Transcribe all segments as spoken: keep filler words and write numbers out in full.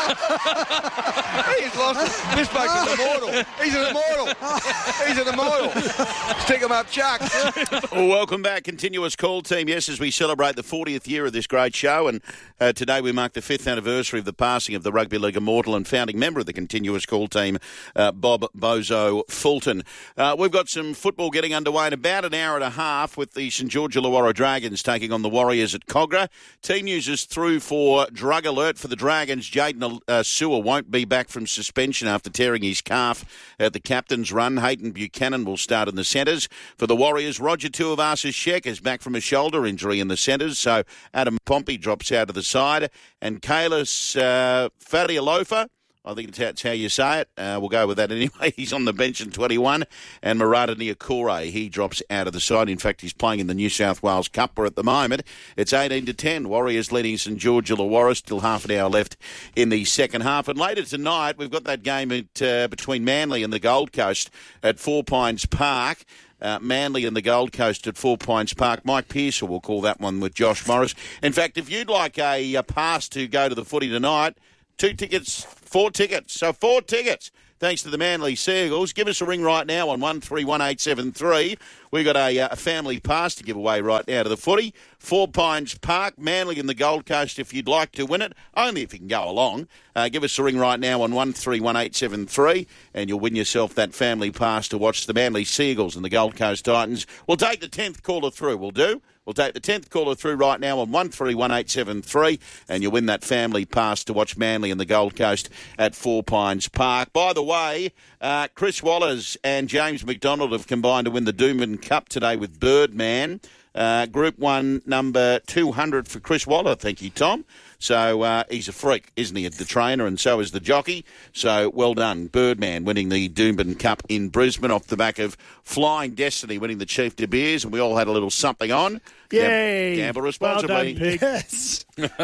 He's lost it. This bloke's an immortal. He's an immortal. He's an immortal. Stick him up, Chuck. Well, welcome back, Continuous Call Team. Yes, as we celebrate the fortieth year of this great show, and uh, today we mark the fifth anniversary of the passing of the Rugby League immortal and founding member of the Continuous Call Team, uh, Bob Bozo Fulton. Uh, we've got some football getting underway in about an hour and a half with the St George Illawarra Dragons taking on the Warriors at Cogra. Team news is through for drug alert for the Dragons. Jaden uh, Sewer won't be back from suspension after tearing his calf at the captain's run. Hayden Buchanan will start in the centres. For the Warriors, Roger Tuivasa-Sheck is back from a shoulder injury in the centres, so Adam Pompey drops out of the side. And Kalis uh, Farialofa, I think that's how you say it. Uh, we'll go with that anyway. He's on the bench in twenty-one. And Murata Niokore, he drops out of the side. In fact, he's playing in the New South Wales Cup at the moment. It's eighteen to ten. Warriors leading St George Illawarra. Still half an hour left in the second half. And later tonight, we've got that game at, uh, between Manly and the Gold Coast at Four Pines Park. Uh, Manly and the Gold Coast at Four Pines Park. Mike Pearce will call that one with Josh Morris. In fact, if you'd like a, a pass to go to the footy tonight, two tickets, four tickets. So four tickets. Thanks to the Manly Seagulls. Give us a ring right now on one three one eight seven three. We've got a, a family pass to give away right now to the footy. Four Pines Park, Manly and the Gold Coast if you'd like to win it. Only if you can go along. Uh, give us a ring right now on one three one eight seven three and you'll win yourself that family pass to watch the Manly Seagulls and the Gold Coast Titans. We'll take the tenth caller through, we'll do. We'll take the tenth caller through right now on one three one eight seven three and you'll win that family pass to watch Manly and the Gold Coast at Four Pines Park. By the way, uh, Chris Wallers and James McDonald have combined to win the Doomben Cup today with Birdman. Uh, Group one, number two hundred for Chris Waller, thank you, Tom. So uh, he's a freak, isn't he, the trainer, and so is the jockey. So well done, Birdman winning the Doomben Cup in Brisbane off the back of Flying Destiny winning the Chief De Beers, and we all had a little something on. Yay! Gamble responsibly. Well done, Pig. Yes.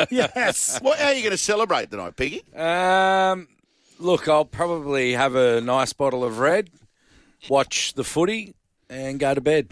Yes. Well, how are you going to celebrate tonight, Piggy? Um, look, I'll probably have a nice bottle of red, watch the footy, and go to bed.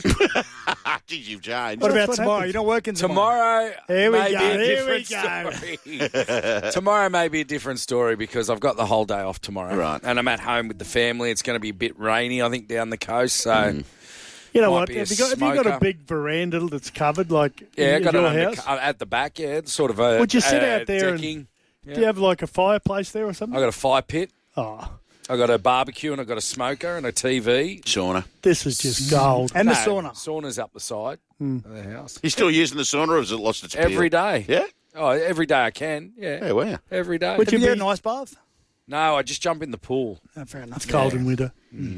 Geez, you've changed. What about what tomorrow? happens? You're not working tomorrow. Tomorrow Here we may go, be a here we different story. Tomorrow may be a different story because I've got the whole day off tomorrow. Right. And I'm at home with the family. It's going to be a bit rainy, I think, down the coast. So, Mm. You know Might what? be a Have you, got, have you got a smoker. big veranda that's covered, like yeah, in, got in it your under, house? uh, at the back, yeah. It's sort of a Would you sit uh, out there and- decking. Do you have like a fireplace there or something? I got a fire pit. Oh, I got a barbecue and I got a smoker and a T V. Sauna. this is just gold. And the No, sauna. Sauna's up the side of the house. You still using the sauna, or has it lost its appeal? Every day. Yeah? Oh, every day I can. Yeah. Yeah, wow. Every day. Would Have you you had be- an ice bath? No, I just jump in the pool. Oh, fair enough. It's cold in winter.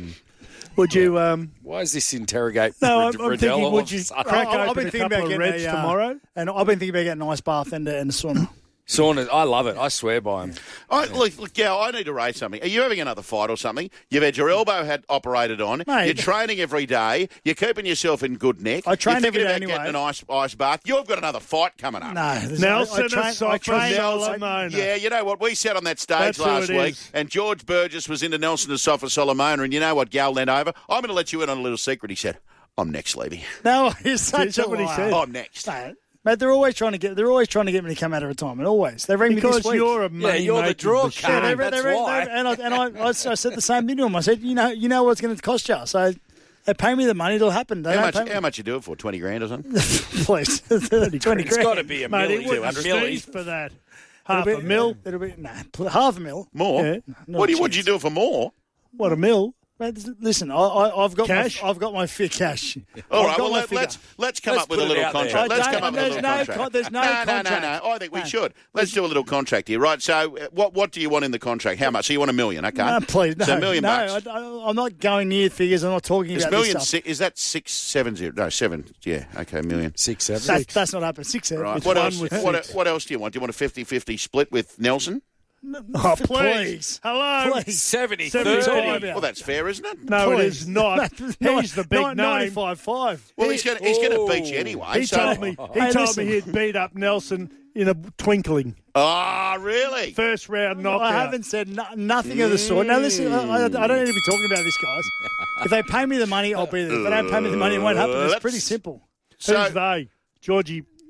Would you? Um, Why is this interrogate? no, I'm, Rid- I'm Riddell thinking. all Would of a you sudden? crack I've open been a thinking couple about of getting reds a, uh, tomorrow? And I've been thinking about getting an ice bath and a, and a sauna. Sauna, I love it. I swear by them. I, look, look, Gal, I need to raise something. Are you having another fight or something? You've had your elbow had operated on. Mate. You're training every day. You're keeping yourself in good nick. I train You're thinking every day about anyway. getting an ice, ice bath. You've got another fight coming up. No. there's- Nelson I, I train, I Asafa train, Solomona. Yeah, you know what? We sat on that stage That's who last it week, is. and George Burgess was into Nelson Asafa Solomona, and you know what? Gal leant over. I'm going to let you in on a little secret. He said, "I'm next, Levy. No, he's such Is that a what he liar. said? I'm next." Mate, mate, they're always trying to get. They're always trying to get me to come out of retirement. Always. They ring me Because this week. you're a Yeah, money you're the draw machine. card. Yeah, they, That's they, they, why. they, and I, and I, I, I said the same thing to them. I said, you know, you know what's going to cost you. So they pay me the money, it'll happen. They How don't much? pay me. How much you do it for? Twenty grand or something? Please, twenty grand. It's got to be a Mate, million, it two wouldn't hundred cease million. for that. Half It'll a be- mil? It'll be nah, pl- half a mil. More? Yeah. No what do you? What do chance. you do for more? What, a mil? Mate, listen, I, I, I've got Cash? My, I've got my fit cash. All I've right, got well, my let, figure. let's let's come Let's up with a put it little out there. contract. Let's I come up don't- with a little there's no contract. con- there's no no, no, no, contract. no. I think we No. should. Let's do a little contract here, right? So, uh, what what do you want in the contract? How much? So you want a million? Okay. No, please, no. So a million no, bucks. I, I, I'm not going near figures. I'm not talking Is about million this stuff. six, is that six seven zero? No, seven. Yeah. Okay, million. Six, seven. That's, that's not happening. Six, seven. Right. It's What one else? with What, six. what else do you want? Do you want a fifty-fifty split with Nelson? Oh, please. Please. Hello? Please. seventy, seventy-five. thirty. Well, that's fair, isn't it? No, it Please. is not. He's the big name. ninety-five five. Well, he's going he's going to Oh. beat you anyway. He so. told me he Hey, told listen. me he'd beat up Nelson in a twinkling. Oh, really? First round knockout. I haven't said no, nothing of the sort. Now, listen, I, I, I don't need to be talking about this, guys. If they pay me the money, I'll be there. If they don't pay me the money, it won't happen. It's Let's- pretty simple. Who's So, they? Georgie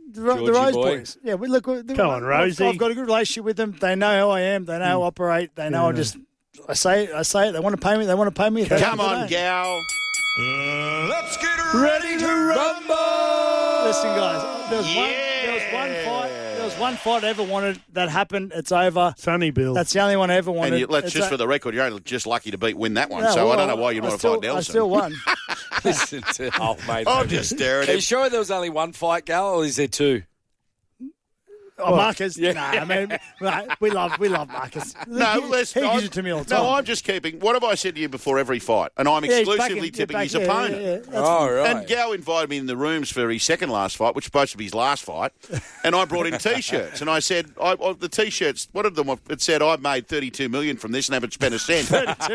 The, Ro- the Georgie Rose boy. boys. Yeah, we look. Come Come on, Rosie. I've, I've got a good relationship with them. They know who I am. They know how I operate. They know I just. I say it. I say it. They want to pay me. They want to pay me. If they Come don't, they on, don't. Gal. Let's get Ready to rumble! Listen, guys. There was one. There was one fight. There was one fight I ever wanted that happened. It's over. Sonny Bill. That's the only one I ever wanted. And you, let's It's just a- for the record, you're only just lucky to beat win that one. Yeah, so I well, don't know why you I want to still- fight Nelson. I still won. Listen to old mate. I'm just staring Are you at sure there was only one fight, Gal, or is there two? Oh, Marcus. Yeah. Nah, I mean, right, we love we love Marcus. No, he, let's. he I'm- gives it to me all the time. No, I'm just keeping. What have I said to you before every fight? And I'm Yeah, he's exclusively backing- tipping yeah, his back- yeah, opponent. yeah, yeah. That's- Oh, right. And Gow invited me in the rooms for his second last fight, which was supposed to be his last fight. And I brought him T-shirts. And I said, I, I, the T-shirts, one of them, it said, I've made thirty-two million dollars from this and haven't spent a cent.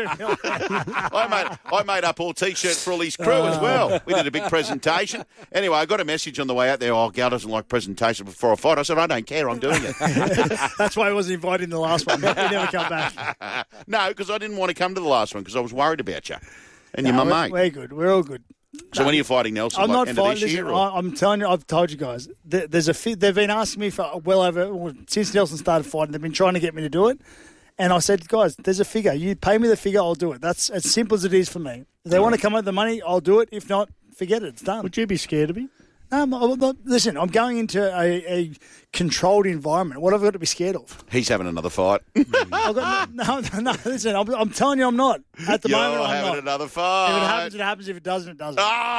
I made, I made up all T-shirts for all his crew as well. We did a big presentation. Anyway, I got a message on the way out there, oh, Gow doesn't like presentation before a fight. I said, I don't care, I'm doing it. That's why I wasn't invited in the last one. We never come back. No, because I didn't want to come to the last one because I was worried about you. And you're No, my we're, mate. we're good. We're all good. So when are you fighting Nelson? I'm like not end of fighting. this Listen, year, or? I, I'm telling you, I've told you guys. There, there's a fi- they've been asking me for well over well, since Nelson started fighting. They've been trying to get me to do it, and I said, guys, there's a figure. You pay me the figure, I'll do it. That's as simple as it is for me. If they want to come up with the money, I'll do it. If not, forget it. It's done. Would you be scared of me? No, I'm, I'm not, listen, I'm going into a, a controlled environment. What have I got to be scared of? He's having another fight. I've got no, no, no. Listen, I'm, I'm telling you, I'm not. At the You're moment, I'm having not. another fight. If it happens, it happens. If it doesn't, it doesn't.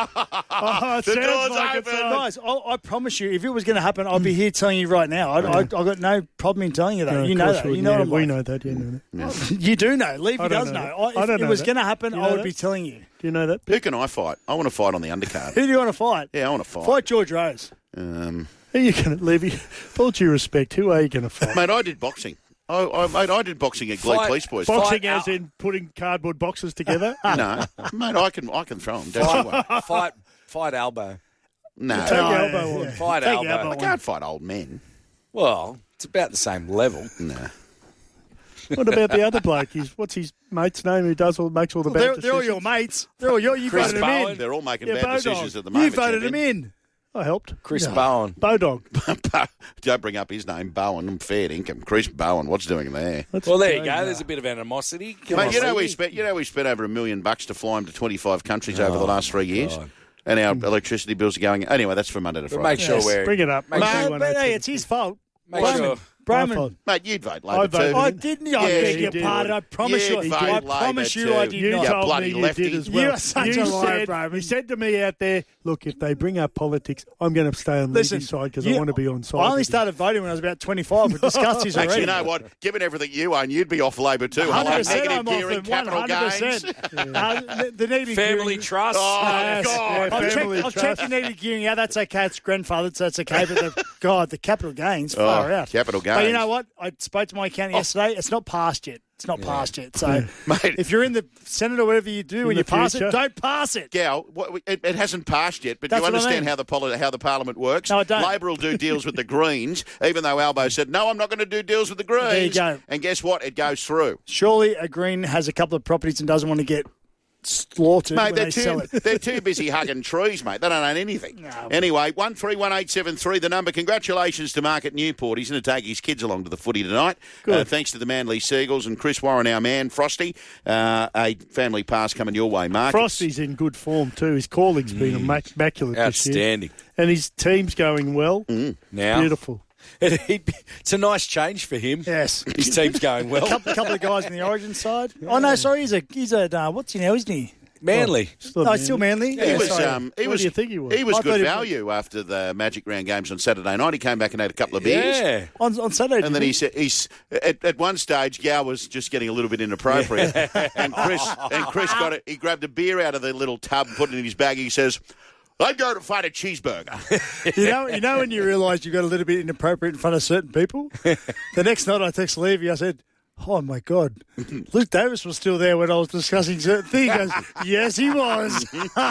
Oh, it the sounds door's like it's open. on. Guys, I, I promise you, if it was going to happen, I'd be here telling you right now. I, I, I've got no problem in telling you that. No, you of know course that. we You would. know Yeah, what I'm we like. know that. You know that. You do know. Levy I don't does know know. that. I, if I don't it know was that. going to happen, You I know would that? be telling you. Do you know that? Who can I fight? I want to fight on the undercard. Who do you want to fight? Yeah, I want to fight. Fight George Rose. Um, Who are you going to, Levy? Full due respect, who are you going to fight? mate, I did boxing. I, I, mate, I did boxing at Glee Fight- Police Boys. Boxing Fight as out. in putting cardboard boxes together? No, mate, I can I can throw them. Don't you worry. Fight, fight, fight elbow. No, Take Oh, elbow yeah, on. yeah. Fight Take elbow. elbow I on. can't fight old men. Well, it's about the same level. No. What about the other bloke? He's, what's his mate's name who does all makes all the bad They're, decisions? they're all your mates. They're all your, you Chris voted them Bowen. in. They're all making Yeah, bad Bodog. decisions at the You moment. voted them champion. in. I helped. Chris Bowen. Bodog. Don't bring up his name, Bowen. I'm fair dinkum. Chris Bowen. What's doing there? That's Well, there you fine, go. uh, There's a bit of animosity. Come Mate, on, you know we Levy. spent you know we spent over a million bucks to fly him to twenty-five countries over the last three years, God. and our electricity bills are going. Anyway, that's from Monday to But Friday. make sure Yes. we're... Bring it up. Make Make sure- sure No, one but oh hey, two. it's his fault. Make sure... My Broman. fault. Mate, you'd vote I Labor voted too. I didn't. I Yes, beg you your did. pardon. I promise You you. vote I Labor promise you too. I did You not. Yeah, told bloody me you lefty. did as well. You are such you a liar, said, Broman. You said to me out there, look, if they bring up politics, I'm going to stay on Listen, Levy's side because I you- want to be on side. I only with you. started voting when I was about twenty-five. We discussed this already. Actually, you know what? Given everything you own, you'd be off Labor too. one hundred Hello, percent negative I'm off gearing, of capital one hundred gains. percent. Uh, the, the negative Family gearing- trust. Oh, Yes, God. yeah, I'll check, family I'll trust. check the negative gearing. Yeah, that's okay. It's grandfather, so that's okay. But the, God, the capital gains, far Oh, out. capital But you gains. know what? I spoke to my accountant yesterday. It's not passed yet. It's not passed yet. So Mate. if you're in the Senate or whatever you do, when the you pass future. it, don't pass it. Gal, what, it, it hasn't passed yet, but That's you what I understand mean. how the poli- how the parliament works. No, I don't. Labor will do deals with the Greens, even though Albo said, no, I'm not going to do deals with the Greens. There you go. And guess what? It goes through. Surely a Green has a couple of properties and doesn't want to get slaughtered Mate, when they're they sell too, it. they're too busy hugging trees, mate. They don't own anything. No. Anyway, one three one eight seven three, the number. Congratulations to Mark at Newport. He's going to take his kids along to the footy tonight. Uh, thanks to the Manly Seagulls and Chris Warren, our man, Frosty. Uh, a family pass coming your way, Mark. Frosty's in good form too. His calling's been immac- immaculate this year. Outstanding. And his team's going well. Now, Beautiful. it, he'd be- it's a nice change for him. Yes. His team's going well. A couple, couple of guys in the Origin side. Oh, no, sorry. He's a, he's a uh, what's he now, isn't he? Manly. Still No, man. he's still Manly. He Yeah, was, sorry. um, he What was, do you think he was? He was I thought good he- value after the Magic Round games on Saturday night. He came back and had a couple of beers. Yeah. on, on Saturday. And then he said, he's at, at one stage, Gow was just getting a little bit inappropriate, and Chris and Chris got it. He grabbed a beer out of the little tub, and put it in his bag. He says, "I'd go to fight a cheeseburger." You know, you know when you realise you got a little bit inappropriate in front of certain people? The next night I text Levy, I said, oh, my God, Luke Davis was still there when I was discussing certain things. He goes, yes, he was.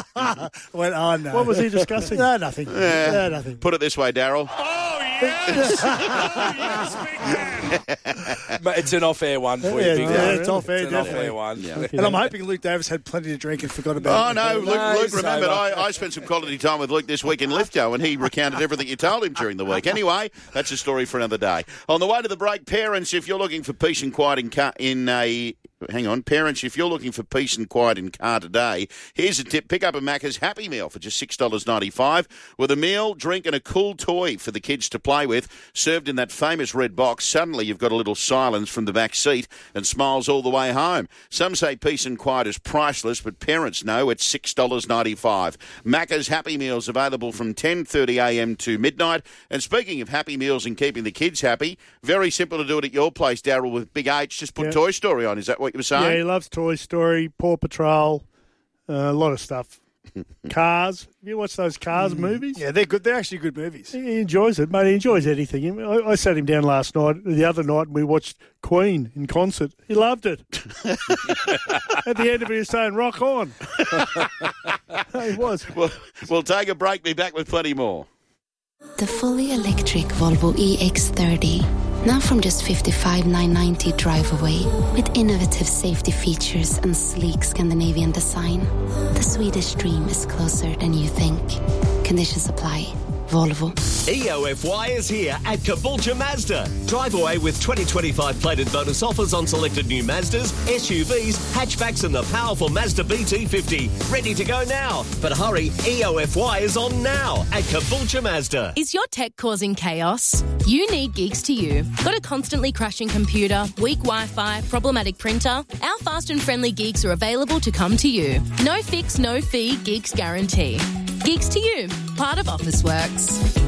I went, oh, no. What was he discussing? No, nothing. No, nothing. Put it this way, Daryl. Oh, yes. Oh, yes, big man. But it's an off-air one for you, Yeah, big yeah, guy. it's off-air, It's an definitely. off-air one. Yeah. And I'm hoping Luke Davis had plenty to drink and forgot about Oh, it. no, Luke, No, Luke he's remembered. sober. I, I spent some quality time with Luke this week in Lithgow, and he recounted everything you told him during the week. Anyway, that's a story for another day. On the way to the break, parents, if you're looking for peace and quiet in, car, in a... Hang on, parents, if you're looking for peace and quiet in car today, here's a tip. Pick up a Macca's Happy Meal for just six dollars ninety-five with a meal, drink and a cool toy for the kids to play with, served in that famous red box. Suddenly you've got a little silence from the back seat and smiles all the way home. Some say peace and quiet is priceless, but parents know it's six dollars ninety-five. Macca's Happy Meals available from ten thirty a m to midnight. And speaking of Happy Meals and keeping the kids happy, very simple to do it at your place, Darryl, with Big H. Just put Yeah. Toy Story on. Is that what you were saying? Yeah, he loves Toy Story, Paw Patrol, uh, a lot of stuff. Cars. Have you watched those Cars movies? Yeah, they're good. They're actually good movies. He enjoys it, mate. He enjoys anything. I, I sat him down last night, the other night, and we watched Queen in concert. He loved it. At the end of it, he was saying, rock on. He was. Well, we'll take a break. Be back with plenty more. The fully electric Volvo E X thirty. Now from just fifty-five thousand nine hundred ninety drive away, with innovative safety features and sleek Scandinavian design. The Swedish dream is closer than you think. Conditions apply. Volvo. E O F Y is here at Caboolture Mazda. Drive away with twenty twenty-five plated bonus offers on selected new Mazdas, S U Vs, hatchbacks and the powerful Mazda B T fifty. Ready to go now. But hurry, E O F Y is on now at Caboolture Mazda. Is your tech causing chaos? You need Geeks to You. Got a constantly crashing computer, weak Wi-Fi, problematic printer? Our fast and friendly Geeks are available to come to you. No fix, no fee, Geeks guarantee. Geeks to You, part of Officeworks.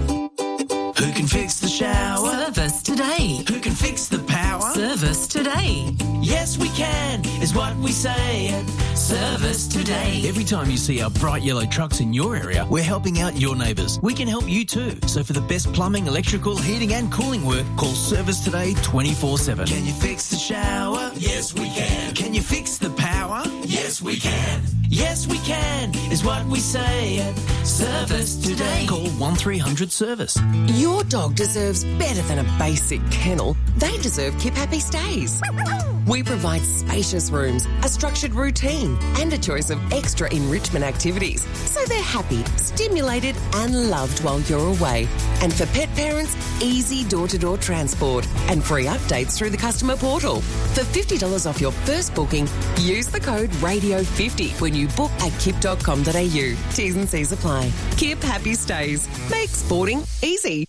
Who can fix the shower? Service today. Who can fix the power? Service today. Yes, we can, is what we say at Service Today. Every time you see our bright yellow trucks in your area, we're helping out your neighbours. We can help you too. So for the best plumbing, electrical, heating and cooling work, call Service Today twenty-four seven. Can you fix the shower? Yes, we can. Can you fix the power? Yes, we can. Yes, we can, is what we say at Service Today. Call one three hundred service. Your dog deserves better than a basic kennel. They deserve Keep Happy Stays. We provide spacious rooms, a structured routine, and a choice of extra enrichment activities, so they're happy, stimulated, and loved while you're away. And for pet parents, easy door-to-door transport and free updates through the customer portal. For fifty dollars off your first booking, use the code radio fifty when you book at kip dot com dot a u. T's and C's apply. Kip Happy Stays. Make sporting easy.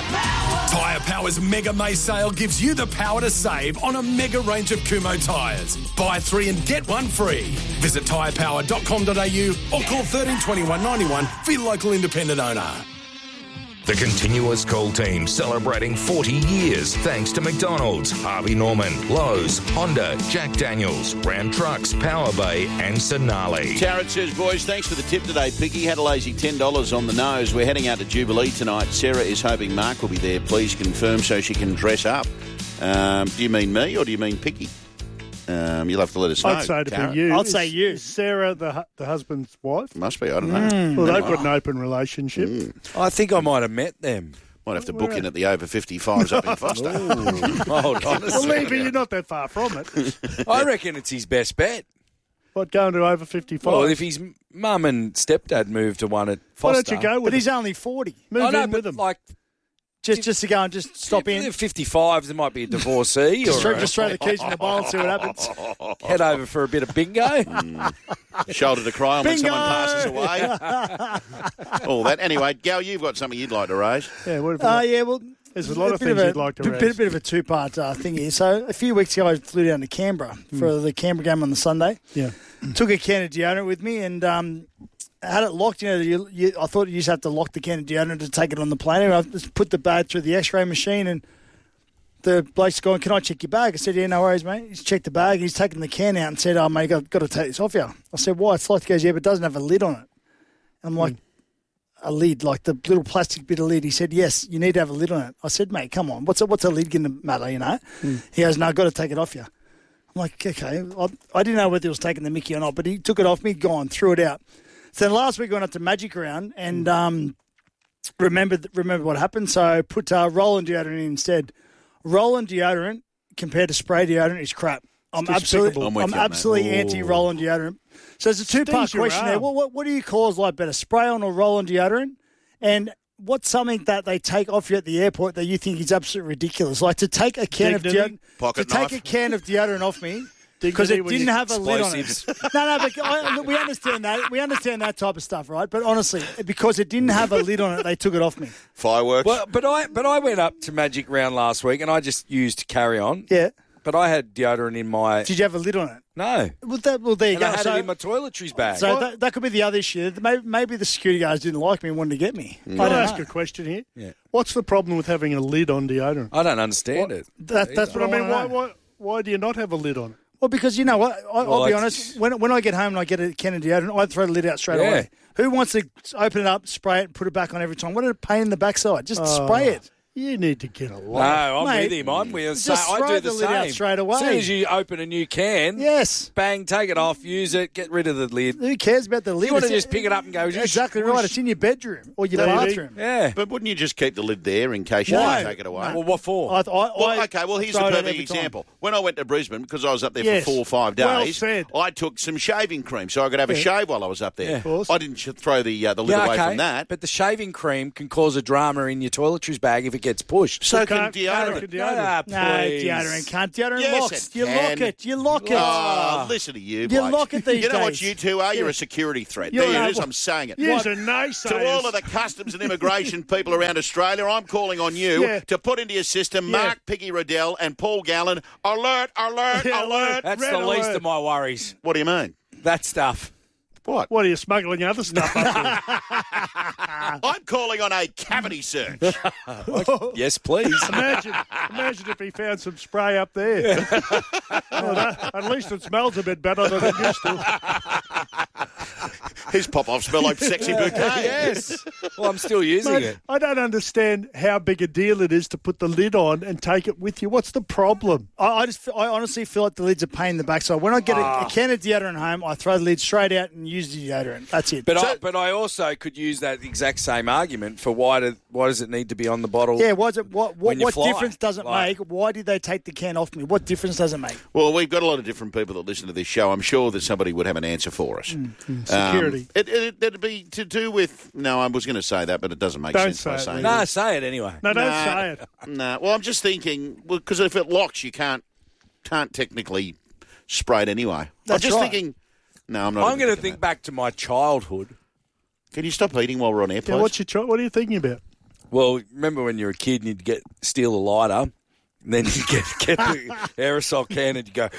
Tyre Power's Mega May sale gives you the power to save on a mega range of Kumho tyres. Buy three and get one free. Visit tyre power dot com dot a u or call thirteen twenty-one ninety-one for your local independent owner. The Continuous Call team celebrating forty years thanks to McDonald's, Harvey Norman, Lowe's, Honda, Jack Daniels, Ram Trucks, Power Bay and Sonali. Tarrant says, boys, thanks for the tip today, Picky. Had a lazy ten dollars on the nose. We're heading out to Jubilee tonight. Sarah is hoping Mark will be there. Please confirm so she can dress up. Um, do you mean me or do you mean Picky? Um, you'll have to let us know. I'd say to Tarrant. be you. I'd Is- say you. Is Sarah the hu- the husband's wife? Must be, I don't know. Well, they've got an open relationship. I think I might have met them. Might have to book in at the over fifty-fives up in Foster. Hold on a Well, second. Levy, you're not that far from it. I reckon it's his best bet. What, going to over fifty-five? Well, if his mum and stepdad moved to one at Why Foster. don't you go But with he's him? only forty. Move I know, in but with him. like, Just just to go and just stop if in. they're fifty-fives, there might be a divorcee Just or throw, a- just throw the keys in the bowl and see what happens. head over for a bit of bingo. Shoulder to cry on when Bingo! someone passes away. All that. Anyway, Gal, you've got something you'd like to raise. Yeah, what if Uh, yeah, well, There's a lot of bit things a, you'd like to bit, raise. bit of a two-part uh, thing here. So a few weeks ago, I flew down to Canberra for the Canberra game on the Sunday. Yeah. Took a can of deodorant with me and um, had it locked. You know, you, you, I thought you just have to lock the can of deodorant to take it on the plane. And I just put the bag through the X-ray machine, and the bloke's going, "Can I check your bag?" I said, "Yeah, no worries, mate." He's checked the bag. He's taken the can out and said, "Oh, mate, got got to take this off you." I said, "Why?" It's locked. He goes, "Yeah, but it doesn't have a lid on it." I'm like, a lid, like the little plastic bit of lid. He said, "Yes, you need to have a lid on it." I said, "Mate, come on. What's a, what's a lid going to matter, you know?" Mm. He goes, "No, I've got to take it off you." I'm like, okay. I, I didn't know whether he was taking the mickey or not, but he took it off me, gone, threw it out. So then last week I went up to Magic Round and um, remembered remembered what happened. So I put uh, rolling deodorant in instead. roll-on deodorant compared to spray deodorant is crap. I'm absolutely, I'm I'm, with you on that. absolutely anti roll-on deodorant. So it's a two-part Stings your question there. arm. What, what, what do you cause like better, spray-on or roll-on deodorant? And what's something that they take off you at the airport that you think is absolutely ridiculous? Like to take a can of Dignity? deodorant, to Pocket take knife. a can of deodorant off me. Because it when didn't you- have a lid on it. Explosives. No, no, but I, look, we understand that. We understand that type of stuff, right? But honestly, because it didn't have a lid on it, they took it off me. Fireworks. Well, but I but I went up to Magic Round last week and I just used carry on. Yeah. But I had deodorant in my. Did you have a lid on it? No. Well, that, well there you And go. I had so it in my toiletries bag. so that, that could be the other issue. Maybe, maybe the security guards didn't like me and wanted to get me. Can I I don't ask know. a question here? Yeah. What's the problem with having a lid on deodorant? I don't understand it. That, that's But what I mean, wanna why, know. why, why do you not have a lid on it? Well, because you know what? I, Well, I'll be it's- honest. When when I get home and I get a can of deodorant, I throw the lid out straight Yeah. away. Who wants to open it up, spray it, and put it back on every time? What a pain in the backside. Just Oh, spray it. You need to get a No, life. I'm Mate, with him. I'm with just so I throw do the the lid out same. straight away. As soon as you open a new can, Yes. bang, take it off, use it, get rid of the lid. Who cares about the lid? You want to It's- just pick it up and go, whoosh, Exactly whoosh. right. It's in your bedroom or your Maybe. bathroom. Yeah. But wouldn't you just keep the lid there in case you No. want to take it away? Well, what for? I, I, Well, I okay, well, here's throw a it out perfect every time. example. When I went to Brisbane, because I was up there Yes. for four or five Well days, said. I took some shaving cream so I could have a Yeah. shave while I was up there. Yeah. Of course. I didn't sh- throw the uh, the lid Yeah, away okay, from that. but the shaving cream can cause a drama in your toiletries bag if it gets pushed. so can Can't- deodorant. can't deodorant. Ah, No, please. deodorant can't. Deodorant Yes, locks. it You can. lock it. You lock it. Oh, listen to you, You blokes. lock it these You know what days. you two are? You're Yeah. a security threat. You're there not- it is. I'm saying it. You're a naysayers. To all of the customs and immigration people around Australia, I'm calling on you Yeah. to put into your system Yeah. Mark Piggy Riddell and Paul Gallen. Alert, alert, Yeah, alert. That's Red the least alert. of my worries. What do you mean? That stuff. What? What are you smuggling other stuff up there? I'm calling on a cavity search. Yes, please. Imagine, imagine if he found some spray up there. Oh, that, at least it smells a bit better than it used to. His pop-off smell like sexy bouquet. Yes. Well, I'm still using Mate, it. I don't understand how big a deal it is to put the lid on and take it with you. What's the problem? I, I just, I honestly feel like the lid's a pain in the backside. When I get a, Ah. a can of deodorant home, I throw the lid straight out and use the deodorant. That's it. But I, but I also could use that exact same argument for why do, why does it need to be on the bottle? yeah, why's it, what what, when you what fly, difference does it like- make? Why did they take the can off me? What difference does it make? Well, we've got a lot of different people that listen to this show. I'm sure that somebody would have an answer for us. Mm, Security. Um, it, it, it'd be to do with... No, I was going to say that, but it doesn't make Don't sense by say it, saying Lee. No, say it anyway. no, don't Nah. say it. No, well, I'm just thinking, well, because if it locks, you can't can't technically spray it anyway. I'm That's just right. thinking... No, I'm not. I'm even going to thinking think back to my childhood. that. Can you stop eating while we're on air, please? Yeah, what's your cho- what are you thinking about? Well, remember when you were a kid and you'd get steal a lighter, and then you get get the aerosol can and you go.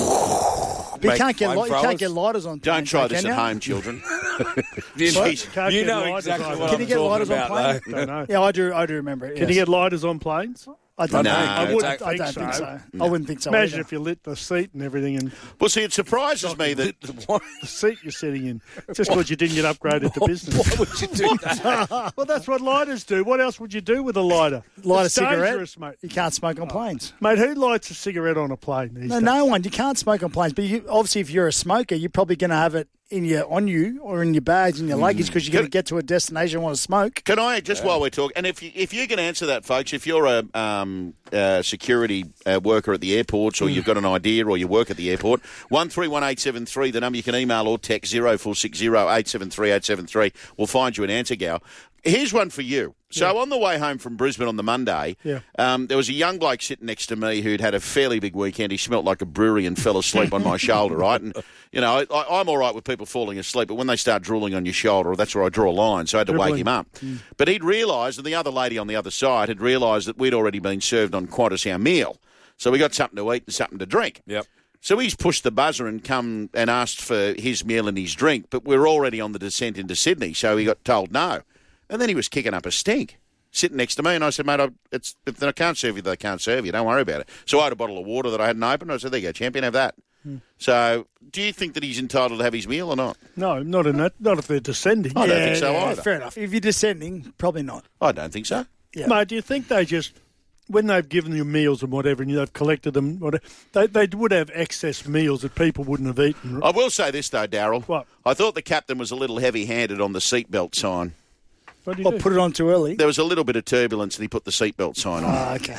But you make can't get li- you flamethrowers. can't get lighters on. Don't planes, try though, this can at you? home, children. You, Jeez. Can't you get know lighters exactly on. what Can I'm you get talking lighters on about, planes? though. Don't know. Yeah, I do. I do remember it. Can you yes. get lighters on planes? I don't No, know. I wouldn't I think don't so. think so. I wouldn't think so. Imagine either. if you lit the seat and everything, and Well, see, it surprises me that... the seat you're sitting in, just because you didn't get upgraded to business. Why would you do that? Well, that's what lighters do. What else would you do with a lighter? Light a It's cigarette. dangerous, mate. You can't smoke on planes. Mate, who lights a cigarette on a plane these No, days? no one. You can't smoke on planes. But you, obviously, if you're a smoker, you're probably going to have it in your on you or in your bags in your luggage because you're going to get to a destination and want to smoke. Can I, just while we're talking, and if you, if you can answer that, folks, if you're a um, uh, security uh, worker at the airports or you've got an idea or you work at the airport, one three one eight seven three, the number you can email or text zero four six zero eight seven three eight seven three. We'll find you an answer, Gal. Here's one for you. So on the way home from Brisbane on the Monday, Yeah. um, there was a young bloke sitting next to me who'd had a fairly big weekend. He smelt like a brewery and fell asleep on my shoulder, right? And, you know, I, I'm all right with people falling asleep, but when they start drooling on your shoulder, that's where I draw a line. So I had to wake Dribbling. him up. But he'd realised, and the other lady on the other side had realised that we'd already been served on Qantas our meal. So we got something to eat and something to drink. Yep. So he's pushed the buzzer and come and asked for his meal and his drink, but we're already on the descent into Sydney, so he got told no. And then he was kicking up a stink, sitting next to me, and I said, mate, I, it's, if they can't serve you, they can't serve you. Don't worry about it. So I had a bottle of water that I hadn't opened. I said, there you go, champion, have that. So do you think that he's entitled to have his meal or not? No, not in that. Not if they're descending. I don't think so either. Fair enough. If you're descending, probably not. I don't think so. Yeah. Mate, do you think they just, when they've given you meals and whatever, and they've collected them, whatever, they, they would have excess meals that people wouldn't have eaten? I will say this, though, Daryl. What? I thought the captain was a little heavy-handed on the seatbelt sign. What do you Or do? put it on too early. There was a little bit of turbulence and he put the seatbelt sign on. Ah, okay.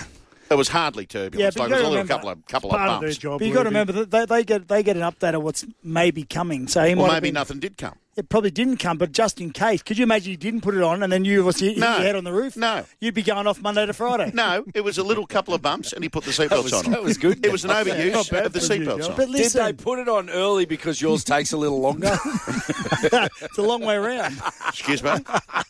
It was hardly turbulence. Yeah, but like you it was a gotta little remember- couple of couple Part of of their bumps. job. But you got to Ruby. remember that they, they get they get an update of what's maybe coming. So he Well, might have maybe been, nothing did come. It probably didn't come, but just in case, could you imagine you didn't put it on and then you was hit No. your head on the roof? No. You'd be going off Monday to Friday. No, it was a little couple of bumps, and he put the seatbelts was- on. that was good. It was an Not overuse bad of the for you, seatbelts Joe. on. But Did listen, they put it on early because yours takes a little longer? it's a long way around. Excuse me.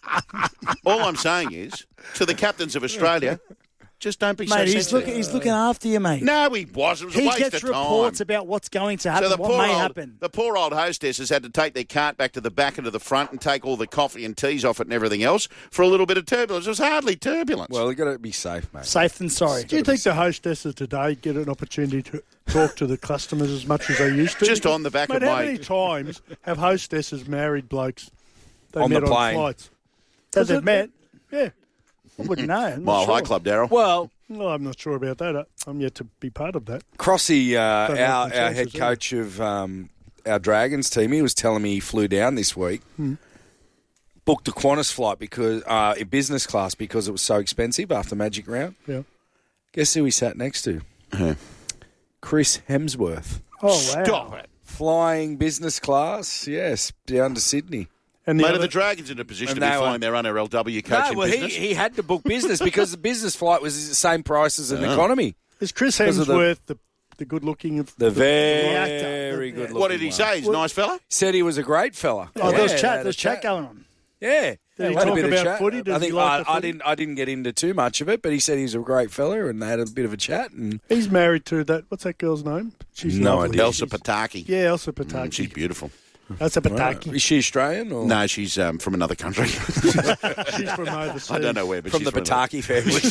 All I'm saying is, to the captains of Australia, just don't be so Mate, he's sensitive. looking, he's looking after you, mate. No, he wasn't. It was a he waste gets of reports time. about what's going to happen, So the what poor may old, happen. the poor old hostesses had to take their cart back to the back and to the front and take all the coffee and teas off it and everything else for a little bit of turbulence. It was hardly turbulence. Well, you got to be safe, mate. Safe than sorry. Do you think the hostesses today get an opportunity to talk to the customers as much as they used to? Just on the back Mate, of how my- many times have hostesses married blokes they On the met plane. on flights? That they've it- met? Yeah. I wouldn't know. I'm not Mile sure. High Club, Daryl. Well, Well, I'm not sure about that. I'm yet to be part of that. Crossy, uh, Don't know our, what the our head chances are. coach of um, our Dragons team, he was telling me he flew down this week, Hmm. booked a Qantas flight because uh, in business class because it was so expensive after Magic Round. Yeah. Guess who he sat next to? Who? Chris Hemsworth. Oh, wow. Stop it. Flying business class, yes, down to Sydney. And the Mate, are other, the Dragons in a position And to be they were- flying their own L W coach No, in well, he, business? he had to book business because the business flight was the same price as an Oh. economy. is Chris because of the- Hemsworth the, the good-looking of The very, actor. very good looking What did he one. say? He's a nice fella? Said he was a great fella. Oh, there was Yeah, chat. had There was a chat going on. Yeah. Did he Had a talk bit of about chat. footy? Does I he think like I, the I footy? didn't. I didn't get into too much of it, but he said he's a great fella, and they had a bit of a chat. And He's married to that. What's that girl's name? She's No lovely. idea. Elsa She's- Pataki. Yeah, Elsa Pataki. Mm, she's beautiful. Elsa Right. Pataki. Is she Australian or No, she's um, from another country. She's from overseas. I don't know where, but from she's the Pataki family?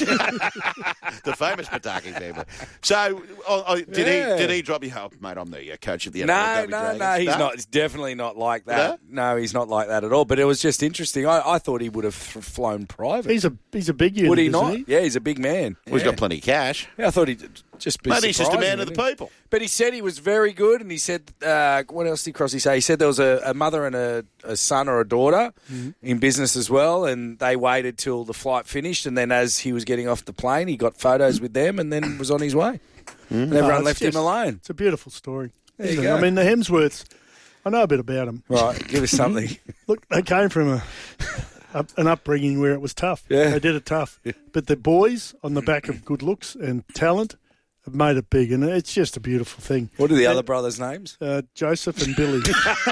the famous Pataki family. So, oh, oh, did Yeah. he did he drop you? Oh, mate, I'm the uh, coach of the N No, R L W no, Dragons. no, he's not. He's definitely not like that. No? No, he's not like that at all. But it was just interesting. I, I thought he would have f- flown private. He's a he's a big unit, would he isn't not? he? Yeah, he's a big man. Well, he's Yeah. got plenty of cash. Yeah, I thought he'd just be Mate, he's just a man surprising, of the wouldn't he? people. But he said he was very good, and he said, uh, what else did Crossy say? He said there was a, a mother and a, a son or a daughter Mm-hmm. in business as well, and they waited till the flight finished, and then as he was getting off the plane, he got photos with them, and then was on his way. And No, everyone it's left just- him alone. It's a beautiful story. There you isn't it? go. I mean, the Hemsworths, I know a bit about them. Right, give us something. Look, they came from a, a an upbringing where it was tough. Yeah. They did it tough. But the boys, on the back of good looks and talent, have made it big, and it's just a beautiful thing. What are the And, other brothers' names? Uh, Joseph and Billy.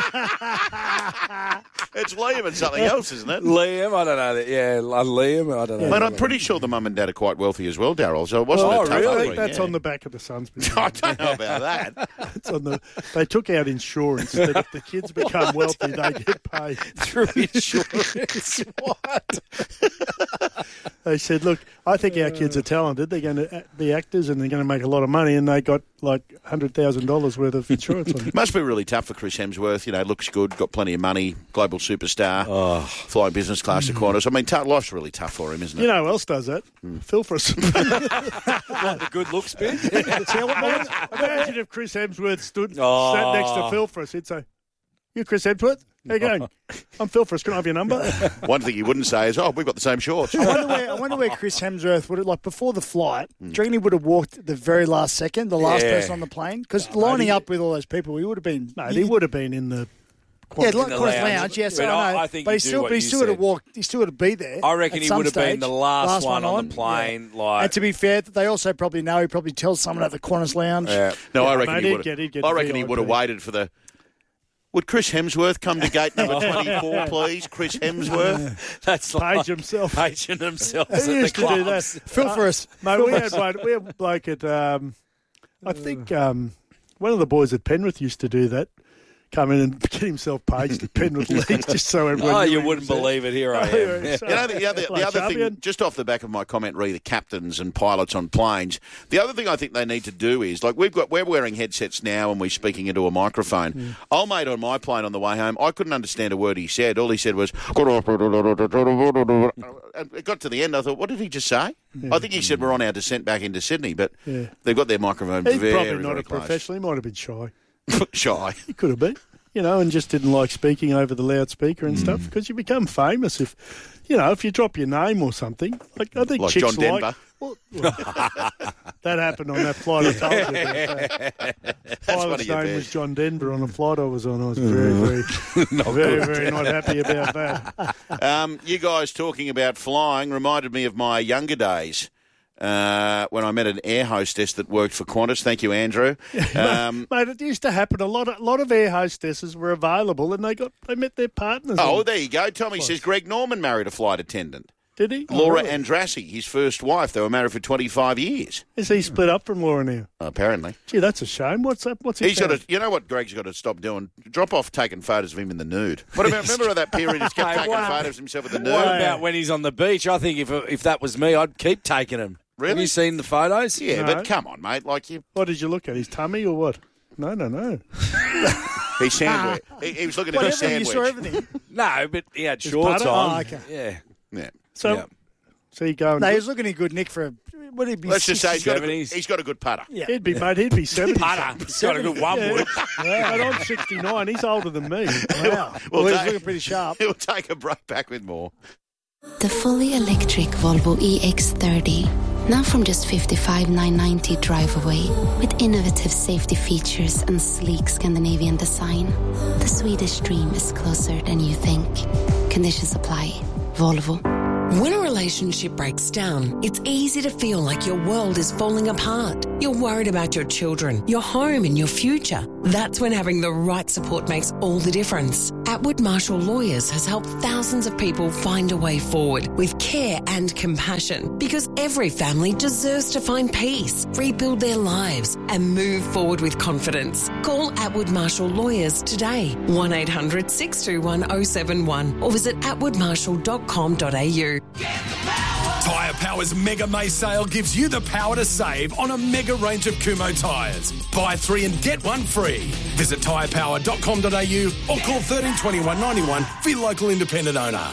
It's Liam and something else, isn't it? Liam, I don't know. That. Yeah, uh, Liam, I don't know. But I'm pretty sure the mum and dad are quite wealthy as well, Daryl. So it wasn't Oh, a tough really? I upbringing, think that's yeah. on the back of the son's business. I don't know about that. It's on the, they took out insurance that if the kids become wealthy, they get paid. Through insurance. What? They said, look, I think our kids are talented. They're going to be actors and they're going to make a lot of money. And they got like one hundred thousand dollars worth of insurance on them. Must be really tough for Chris Hemsworth. You know, looks good, got plenty of money, global superstar, Oh. flying business class to Qantas. I mean, t- life's really tough for him, isn't it? You know who else does that? Phil Frost. What, the good looks bit? Imagine if Chris Hemsworth stood Oh. sat next to Phil Frost. He'd say, you Chris Hemsworth? How you going? I'm Phil Frost. Can I have your number? One thing he wouldn't say is, oh, we've got the same shorts. I wonder where I wonder where Chris Hemsworth would have, like before the flight. Do you reckon he would have walked the very last second, the last Yeah. person on the plane? Because lining up with all those people, he would have been. No, he would have been in the... Yeah, like the Qantas lounge. lounge. Yes, But I I- know. I think but you he do still, what but he you still would have said. walked. He still would have be there. I reckon at he some would have been stage. the last one on the Yeah. plane, like- and to be fair, they also probably know he probably tells someone at the Qantas lounge. Yeah. No, I Yeah, reckon mate, he he'd would get- he'd have. get I the reckon he V I would have P. waited for the. Would Chris Hemsworth come to gate number twenty-four, please? Chris Hemsworth. That's like Page himself. paging themselves He at the used to do that. clubs. Phil for us. Mate, we had one. We had a bloke at. Um, I think um, one of the boys at Penrith used to do that. Come in and get himself paged at Penrith League just so everyone. Oh, knew you he wouldn't was there. believe it. Here I Oh, am. yeah, Yeah. so- You know, the, the other, the Like other thing, champion. just off the back of my comment, re the captains and pilots on planes, the other thing I think they need to do is, like, we've got, we're wearing headsets now and we're speaking into a microphone. Mm. Old mate on my plane on the way home, I couldn't understand a word he said. All he said was, and it got to the end, I thought, what did he just say? I think he said we're on our descent back into Sydney, but Yeah. they've got their microphone He's very, probably not very a close. professional. He might have been shy. Shy. He could have been, you know, and just didn't like speaking over the loudspeaker and stuff because you become famous if, you know, if you drop your name or something. Like I think Like chicks John Denver. like That happened on that flight I told you about. That. Pilot's name was John Denver on the flight I was on. I was very, very, Not very, good. very not happy about that. Um, you guys talking about flying reminded me of my younger days. Uh, when I met an air hostess that worked for Qantas. Thank you, Andrew. Um, Mate, it used to happen. A lot of lot of air hostesses were available, and they got they met their partners. oh, on there you go. Tommy says Greg Norman married a flight attendant. Did he? Laura Oh, really? Andrassy, his first wife. They were married for twenty-five years. Is he split up from Laura now? Apparently. Gee, that's a shame. What's up? What's he? He's got found? to, you know what Greg's got to stop doing? Drop off taking photos of him in the nude. What about, remember that period he's kept Hey, taking what- photos of himself with the nude? What about when he's on the beach? I think if if that was me, I'd keep taking him. Really? Have you seen the photos? Yeah, No. but come on, mate. Like you, What did you look at? His tummy or what? No, no, no. he sandwich. he, he was looking at his Whatever, you sandwich. saw everything. No, but he had His shorts butter? on. Oh, okay. Yeah. Yeah. So, Yeah. so you go and No, he was looking in good nick for a. Would he be? Let's just say he's got, a good, seventies. he's got a good putter. Yeah. he'd be mate. He'd be seventy. Putter. He's got a good one Yeah. wood. Yeah, but I'm sixty-nine. He's older than me. Wow. We'll Well, he's take- looking pretty sharp. He'll take a break. Back with more. The fully electric Volvo E X thirty. Now from just fifty-five thousand nine hundred ninety drive away, with innovative safety features and sleek Scandinavian design. The Swedish dream is closer than you think. Conditions apply. Volvo. When a relationship breaks down, it's easy to feel like your world is falling apart. You're worried about your children, your home and your future. That's when having the right support makes all the difference. Atwood Marshall Lawyers has helped thousands of people find a way forward with care and compassion, because every family deserves to find peace, rebuild their lives and move forward with confidence. Call Atwood Marshall Lawyers today, one eight hundred six two one oh seven one, or visit atwood marshall dot com dot a u. Tyre Power's Mega May sale gives you the power to save on a mega range of Kumho tyres. Buy three and get one free. Visit tyre power dot com dot a u or call thirteen twenty-one ninety-one for your local independent owner.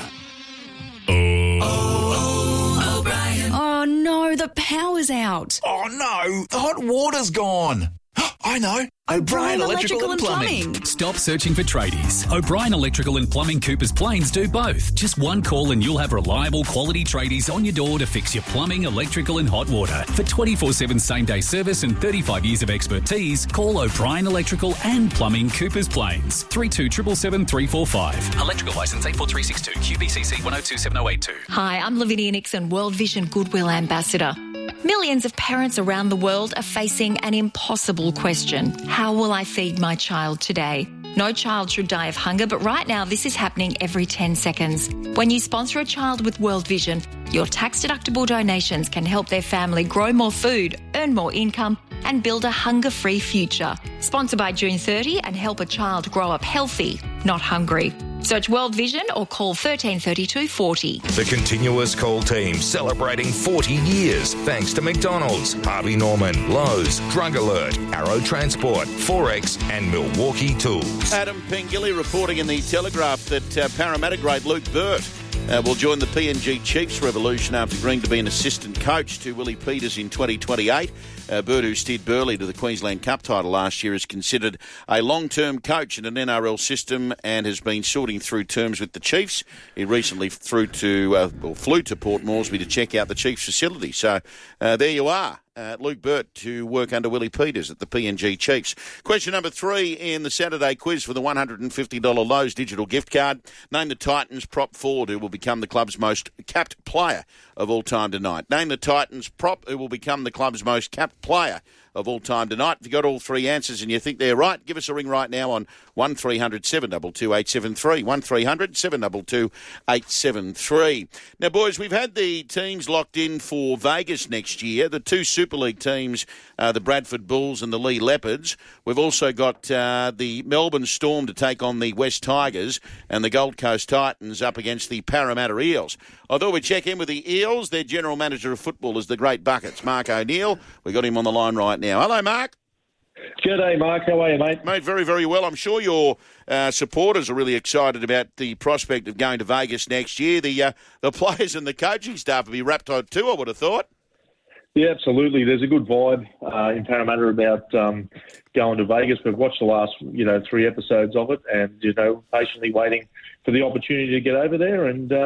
Oh no, the power's out. Oh no, the hot water's gone. I know. O'Brien Electrical, and Plumbing. Stop searching for tradies. O'Brien Electrical and Plumbing Coopers Plains do both. Just one call and you'll have reliable quality tradies on your door to fix your plumbing, electrical and hot water. For twenty-four seven same-day service and thirty-five years of expertise, call O'Brien Electrical and Plumbing Coopers Plains. three two seven seven three four five. Electrical licence eight four three six two. Q B C C one oh two seven oh eight two. Hi, I'm Lavinia Nixon, World Vision Goodwill Ambassador. Millions of parents around the world are facing an impossible question. How will I feed my child today? No child should die of hunger, but right now this is happening every ten seconds. When you sponsor a child with World Vision, your tax-deductible donations can help their family grow more food, earn more income, and build a hunger-free future. Sponsor by June thirtieth and help a child grow up healthy, not hungry. Search World Vision or call thirteen thirty-two forty. The Continuous Call team celebrating forty years thanks to McDonald's, Harvey Norman, Lowe's, Drug Alert, Arrow Transport, Forex and Milwaukee Tools. Adam Pengilly reporting in the Telegraph that uh, Parramatta great Luke Burt uh, will join the P N G Chiefs revolution after agreeing to be an assistant coach to Willie Peters in twenty twenty-eight. Uh, Burt, who steered Burleigh to the Queensland Cup title last year, is considered a long-term coach in an N R L system and has been sorting through terms with the Chiefs. He recently threw to, uh, or flew to Port Moresby to check out the Chiefs facility. So uh, there you are. Uh, Luke Burt to work under Willie Peters at the P N G Chiefs. Question number three in the Saturday quiz for the one hundred fifty dollars Lowe's digital gift card. Name the Titans prop forward who will become the club's most capped player of all time tonight. Name the Titans prop who will become the club's most capped player of all time tonight. If you got all three answers and you think they're right, give us a ring right now on one three hundred seven two two eight seven three. one three hundred seven two two eight seven three. Now, boys, we've had the teams locked in for Vegas next year. The two Super League teams, uh, the Bradford Bulls and the Lee Leopards. We've also got uh, the Melbourne Storm to take on the West Tigers and the Gold Coast Titans up against the Parramatta Eels. I thought we'd check in with the Eels. Their general manager of football is the Great Buckets, Mark O'Neill. We got him on the line right now. Hello, Mark. G'day, Mark. How are you, mate? Mate, very, very well. I'm sure your uh, supporters are really excited about the prospect of going to Vegas next year. The uh, the players and the coaching staff will be wrapped on too, I would have thought. Yeah, absolutely. There's a good vibe uh, in Parramatta about um, going to Vegas. We've watched the last, you know, three episodes of it, and you know, patiently waiting for the opportunity to get over there. And uh,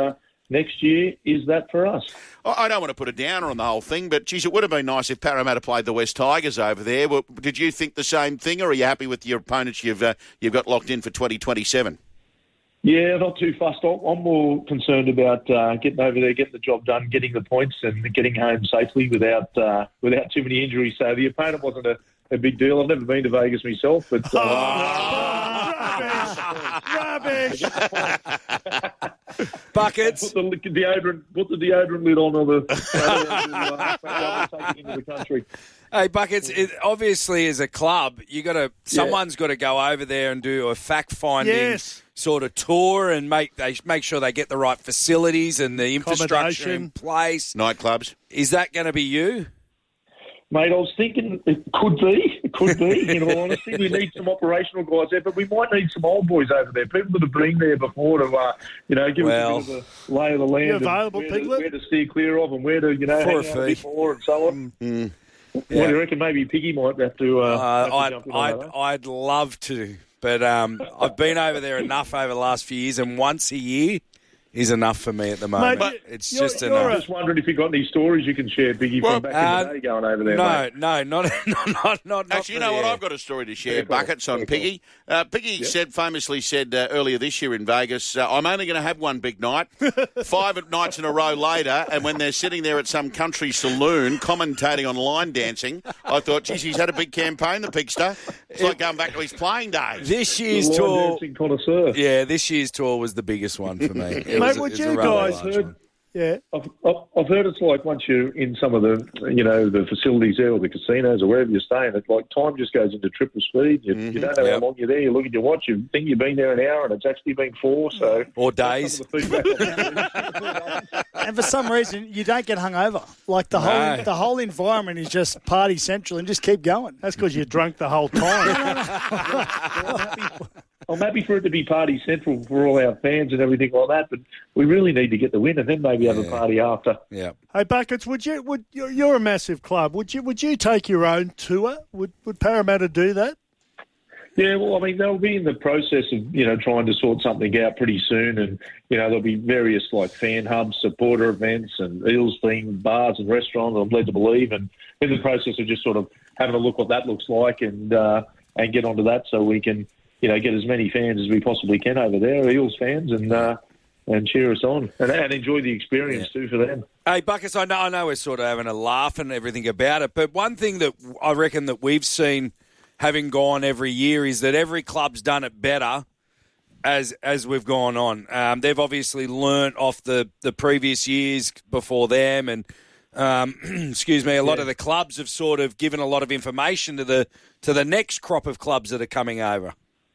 next year is that for us. I I don't want to put a downer on the whole thing, but, geez, it would have been nice if Parramatta played the West Tigers over there. Well, did you think the same thing, or are you happy with your opponents you've uh, you've got locked in for twenty twenty-seven? Yeah, not too fussed. I'm I'm more concerned about uh, getting over there, getting the job done, getting the points, and getting home safely without uh, without too many injuries. So the opponent wasn't a, a big deal. I've never been to Vegas myself, but uh, Rubbish! Buckets. Put the deodorant, put the deodorant lid on, or the uh, take it into the country. Hey, Buckets, it, obviously as a club, you got to someone's got to go over there and do a fact-finding Yes. sort of tour and make they make sure they get the right facilities and the infrastructure in place. Nightclubs. Is that going to be you? Mate, I was thinking it could be. It could be, in all honesty. We need some operational guys there, but we might need some old boys over there. People that have been there before to, uh, you know, give well, us a bit of a lay of the land. You and available, where, to, Piglet? where to steer clear of and where to, you know, For hang a out a bit fee. more and so on. Mm. What Yeah. do you reckon? Maybe Piggy might have to, uh, Uh, have to I'd, jump in on I'd, that. I'd love to, but um, I've been over there enough over the last few years, and once a year is enough for me at the moment. Mate, it's you're- just you're enough. I'm just wondering if you've got any stories you can share, Biggie, Well, from back uh, in the day going over there, No, mate. no, not, not, not, not. Actually, you not know for what? the I've got a story to share, Fair call. Buckets, on Fair call. Piggy. Uh, Piggy said, famously said uh, earlier this year in Vegas, uh, I'm only going to have one big night. Five nights in a row later, and when they're sitting there at some country saloon commentating on line dancing, I thought, geez, he's had a big campaign, the pigster. It's like going back to his playing days. This year's Line tour, dancing connoisseur. yeah, this year's tour was the biggest one for me. It Mate, was, would it was a you rather guys- large one. Yeah. I've, I've I've heard it's like once you're in some of the, you know, the facilities there or the casinos or wherever you're staying, it's like time just goes into triple speed. You, you don't know Yep. how long you're there. You look at your watch, you think you've been there an hour and it's actually been four. So Or that's days. some of the feedback I've had. And for some reason, you don't get hungover. Like the No. whole the whole environment is just party central, and just keep going. That's because you're drunk the whole time. I'm happy for it to be party central for all our fans and everything like that, but we really need to get the win and then maybe have a party after. Yeah. Hey, Buckets, would you? Would you're, you're a massive club? Would you? Would you take your own tour? Would Would Parramatta do that? Yeah, well, I mean, they'll be in the process of, you know, trying to sort something out pretty soon. And, you know, there'll be various, like, fan hubs, supporter events and Eels-themed bars and restaurants, I'm led to believe. And in the process of just sort of having a look what that looks like and uh, and get onto that so we can, you know, get as many fans as we possibly can over there, Eels fans, and uh, and cheer us on and, and enjoy the experience, too, for them. Hey, Buckets, I know, I know we're sort of having a laugh and everything about it, but one thing that I reckon that we've seen having gone every year is that every club's done it better as as we've gone on. Um, they've obviously learnt off the, the previous years before them, and um, excuse me, a lot Yeah. of the clubs have sort of given a lot of information to the to the next crop of clubs that are coming over.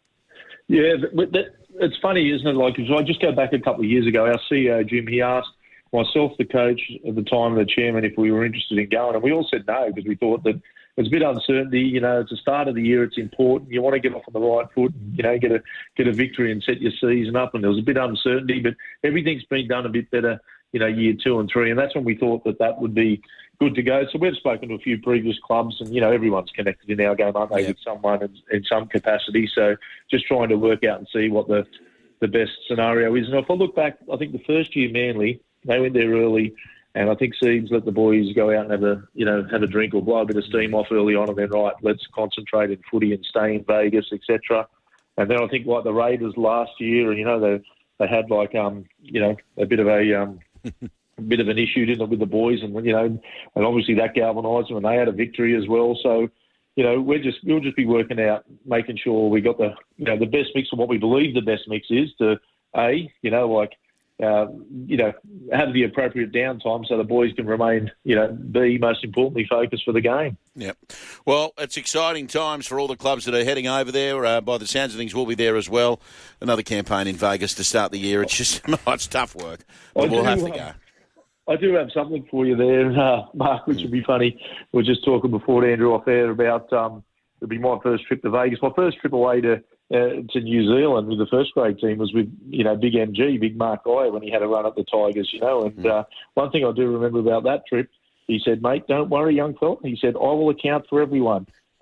Yeah, but that, it's funny, isn't it? Like, if I just go back a couple of years ago, our C E O, Jim, he asked myself, the coach at the time, the chairman, if we were interested in going, and we all said no because we thought that there's a bit of uncertainty. You know, it's the start of the year. It's important. You want to get off on the right foot and, you know, get a get a victory and set your season up. And there was a bit of uncertainty, but everything's been done a bit better, you know, year two and three. And that's when we thought that that would be good to go. So we've spoken to a few previous clubs and, you know, everyone's connected in our game, aren't they, Yeah. with someone in, in some capacity. So just trying to work out and see what the, the best scenario is. And if I look back, I think the first year, Manly, they went there early. And I think Seeds let the boys go out and have a, you know, have a drink or blow a bit of steam off early on, and then right, let's concentrate in footy and stay in Vegas, et cetera. And then I think like the Raiders last year, you know, they they had like um, you know, a bit of a um, a bit of an issue, didn't it, with the boys, and you know, and obviously that galvanised them, and they had a victory as well. So, you know, we're just we'll just be working out, making sure we got the, you know, the best mix of what we believe the best mix is to a, you know, like. Uh, you know, have the appropriate downtime so the boys can remain, you know, be most importantly focused for the game. Yep. Well, it's exciting times for all the clubs that are heading over there. Uh, by the sounds of things, we'll be there as well. Another campaign in Vegas to start the year. It's just, it's tough work, but I we'll do, have to um, go. I do have something for you there, uh, Mark, which would be funny. We were just talking before to Andrew off air about um, it'll be my first trip to Vegas. My first trip away to Uh, to New Zealand with the first grade team was with, you know, Big M G, Big Mark Guy, when he had a run at the Tigers, you know. And uh, one thing I do remember about that trip, he said, mate, don't worry, young fella. He said, I will account for everyone.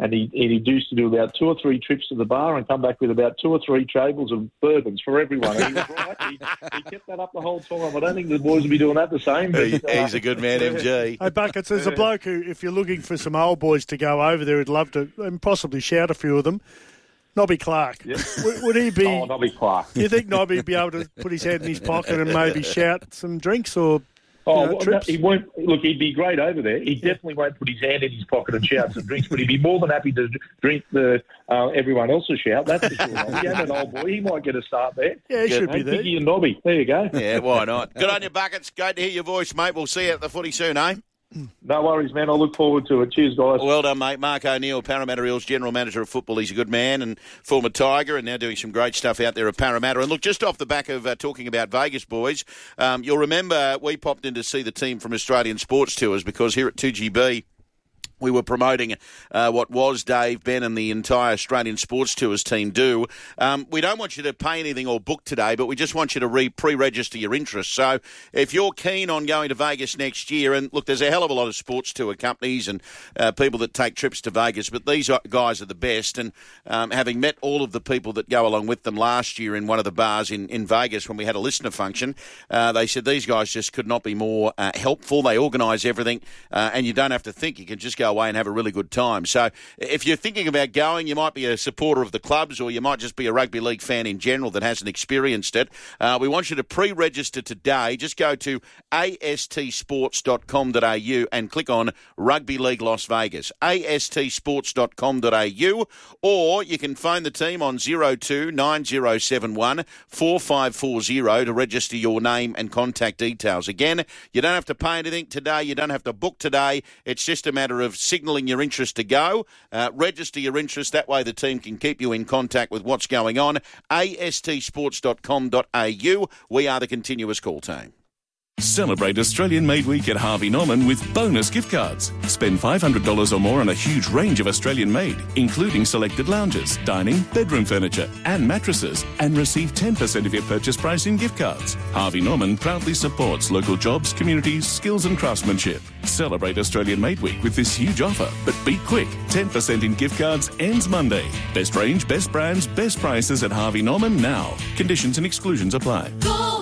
and he, and he used to do about two or three trips to the bar and come back with about two or three tables of bourbons for everyone. And he was right. He, he kept that up the whole time. I don't think the boys will be doing that the same. But, he, he's a good man, M G. Hey, Buckets, there's a bloke who, if you're looking for some old boys to go over there, would love to and possibly shout a few of them. Nobby Clark. Yep. Would, would he be... Oh, Nobby Clark. Do you think Nobby would be able to put his hand in his pocket and maybe shout some drinks or Oh, you know, well, trips? he won't. Look, he'd be great over there. He definitely won't put his hand in his pocket and shout some drinks, but he'd be more than happy to drink the uh, everyone else's shout. That's for sure. He ain't an old boy. He might get a start there. Yeah, he Good, should mate. be there. Biggie and Nobby. There you go. Yeah, why not? Good on you, Buckets. Great to hear your voice, mate. We'll see you at the footy soon, eh? No worries, man. I look forward to it. Cheers, guys. Well done, mate. Mark O'Neill, Parramatta Eels General Manager of Football. He's a good man and former Tiger and now doing some great stuff out there at Parramatta. And look, just off the back of uh, talking about Vegas, boys, um, you'll remember we popped in to see the team from Australian Sports Tours because here at two G B we were promoting uh, what was Dave, Ben and the entire Australian Sports Tours team do. Um, we don't want you to pay anything or book today, but we just want you to re- pre-register your interest. So if you're keen on going to Vegas next year, and look, there's a hell of a lot of sports tour companies and uh, people that take trips to Vegas, but these are, guys are the best. And um, having met all of the people that go along with them last year in one of the bars in, in Vegas when we had a listener function, uh, they said these guys just could not be more uh, helpful. They organise everything, uh, and you don't have to think. You can just go away and have a really good time. So if you're thinking about going, you might be a supporter of the clubs or you might just be a rugby league fan in general that hasn't experienced it. Uh, we want you to pre-register today. Just go to a s t sports dot com dot a u and click on Rugby League Las Vegas, a s t sports dot com dot a u, or you can phone the team on zero two nine zero seven one four five four zero to register your name and contact details. Again, you don't have to pay anything today. You don't have to book today. It's just a matter of signalling your interest to go. Uh, register your interest. That way the team can keep you in contact with what's going on. a s t sports dot com dot a u. We are the Continuous Call team. Celebrate Australian Made Week at Harvey Norman with bonus gift cards. Spend five hundred dollars or more on a huge range of Australian made, including selected lounges, dining, bedroom furniture and mattresses, and receive ten percent of your purchase price in gift cards. Harvey Norman proudly supports local jobs, communities, skills and craftsmanship. Celebrate Australian Made Week with this huge offer, but be quick. ten percent in gift cards ends Monday. Best range, best brands, best prices at Harvey Norman now. Conditions and exclusions apply.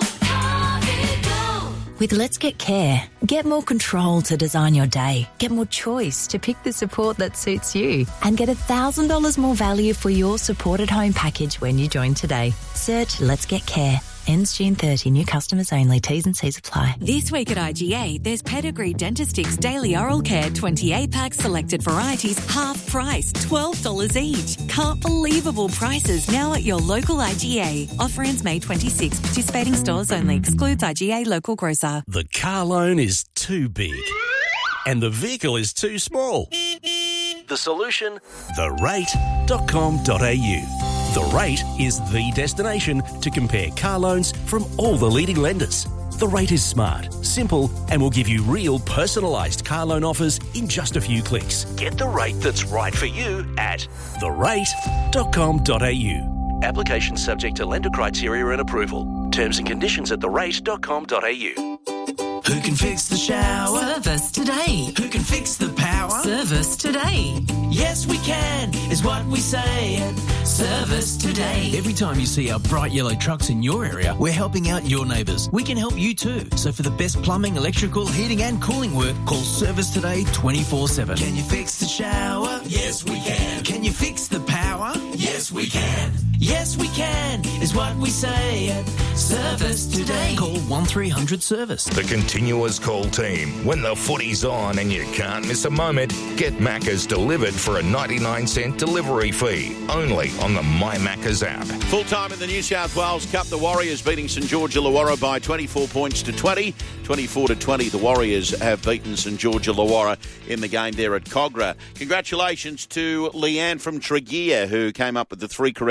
With Let's Get Care, get more control to design your day, get more choice to pick the support that suits you, and get one thousand dollars more value for your supported home package when you join today. Search Let's Get Care. Ends June thirtieth. New customers only. T's and C's apply. This week at I G A, there's Pedigree Dentistix Daily Oral Care twenty-eight pack selected varieties, half price, twelve dollars each. Can't believable prices now at your local I G A. Offer ends May twenty-sixth. Participating stores only. Excludes I G A local grocer. The car loan is too big and the vehicle is too small. The solution? the rate dot com dot a u. The Rate is the destination to compare car loans from all the leading lenders. The Rate is smart, simple, and will give you real personalised car loan offers in just a few clicks. Get the rate that's right for you at the rate dot com dot a u. Application subject to lender criteria and approval. Terms and conditions at the rate dot com dot a u. Who can fix the shower? Service today. Who can fix the power? Service today. Yes, we can, is what we say at Service Today. Every time you see our bright yellow trucks in your area, we're helping out your neighbours. We can help you too. So for the best plumbing, electrical, heating and cooling work, call Service Today twenty-four seven. Can you fix the shower? Yes, we can. Can you fix the power? Yes, we can. Yes, we can, is what we say at Service Today. Call one three hundred service. The Continuous Call team. When the footy's on and you can't miss a moment, get Macca's delivered for a ninety-nine cent delivery fee. Only on the My Macca's app. Full time in the New South Wales Cup, the Warriors beating St George Illawarra by twenty-four points to twenty. twenty-four to twenty, the Warriors have beaten St George Illawarra in the game there at Cogra. Congratulations to Leanne from Tregear, who came up with the three correct answers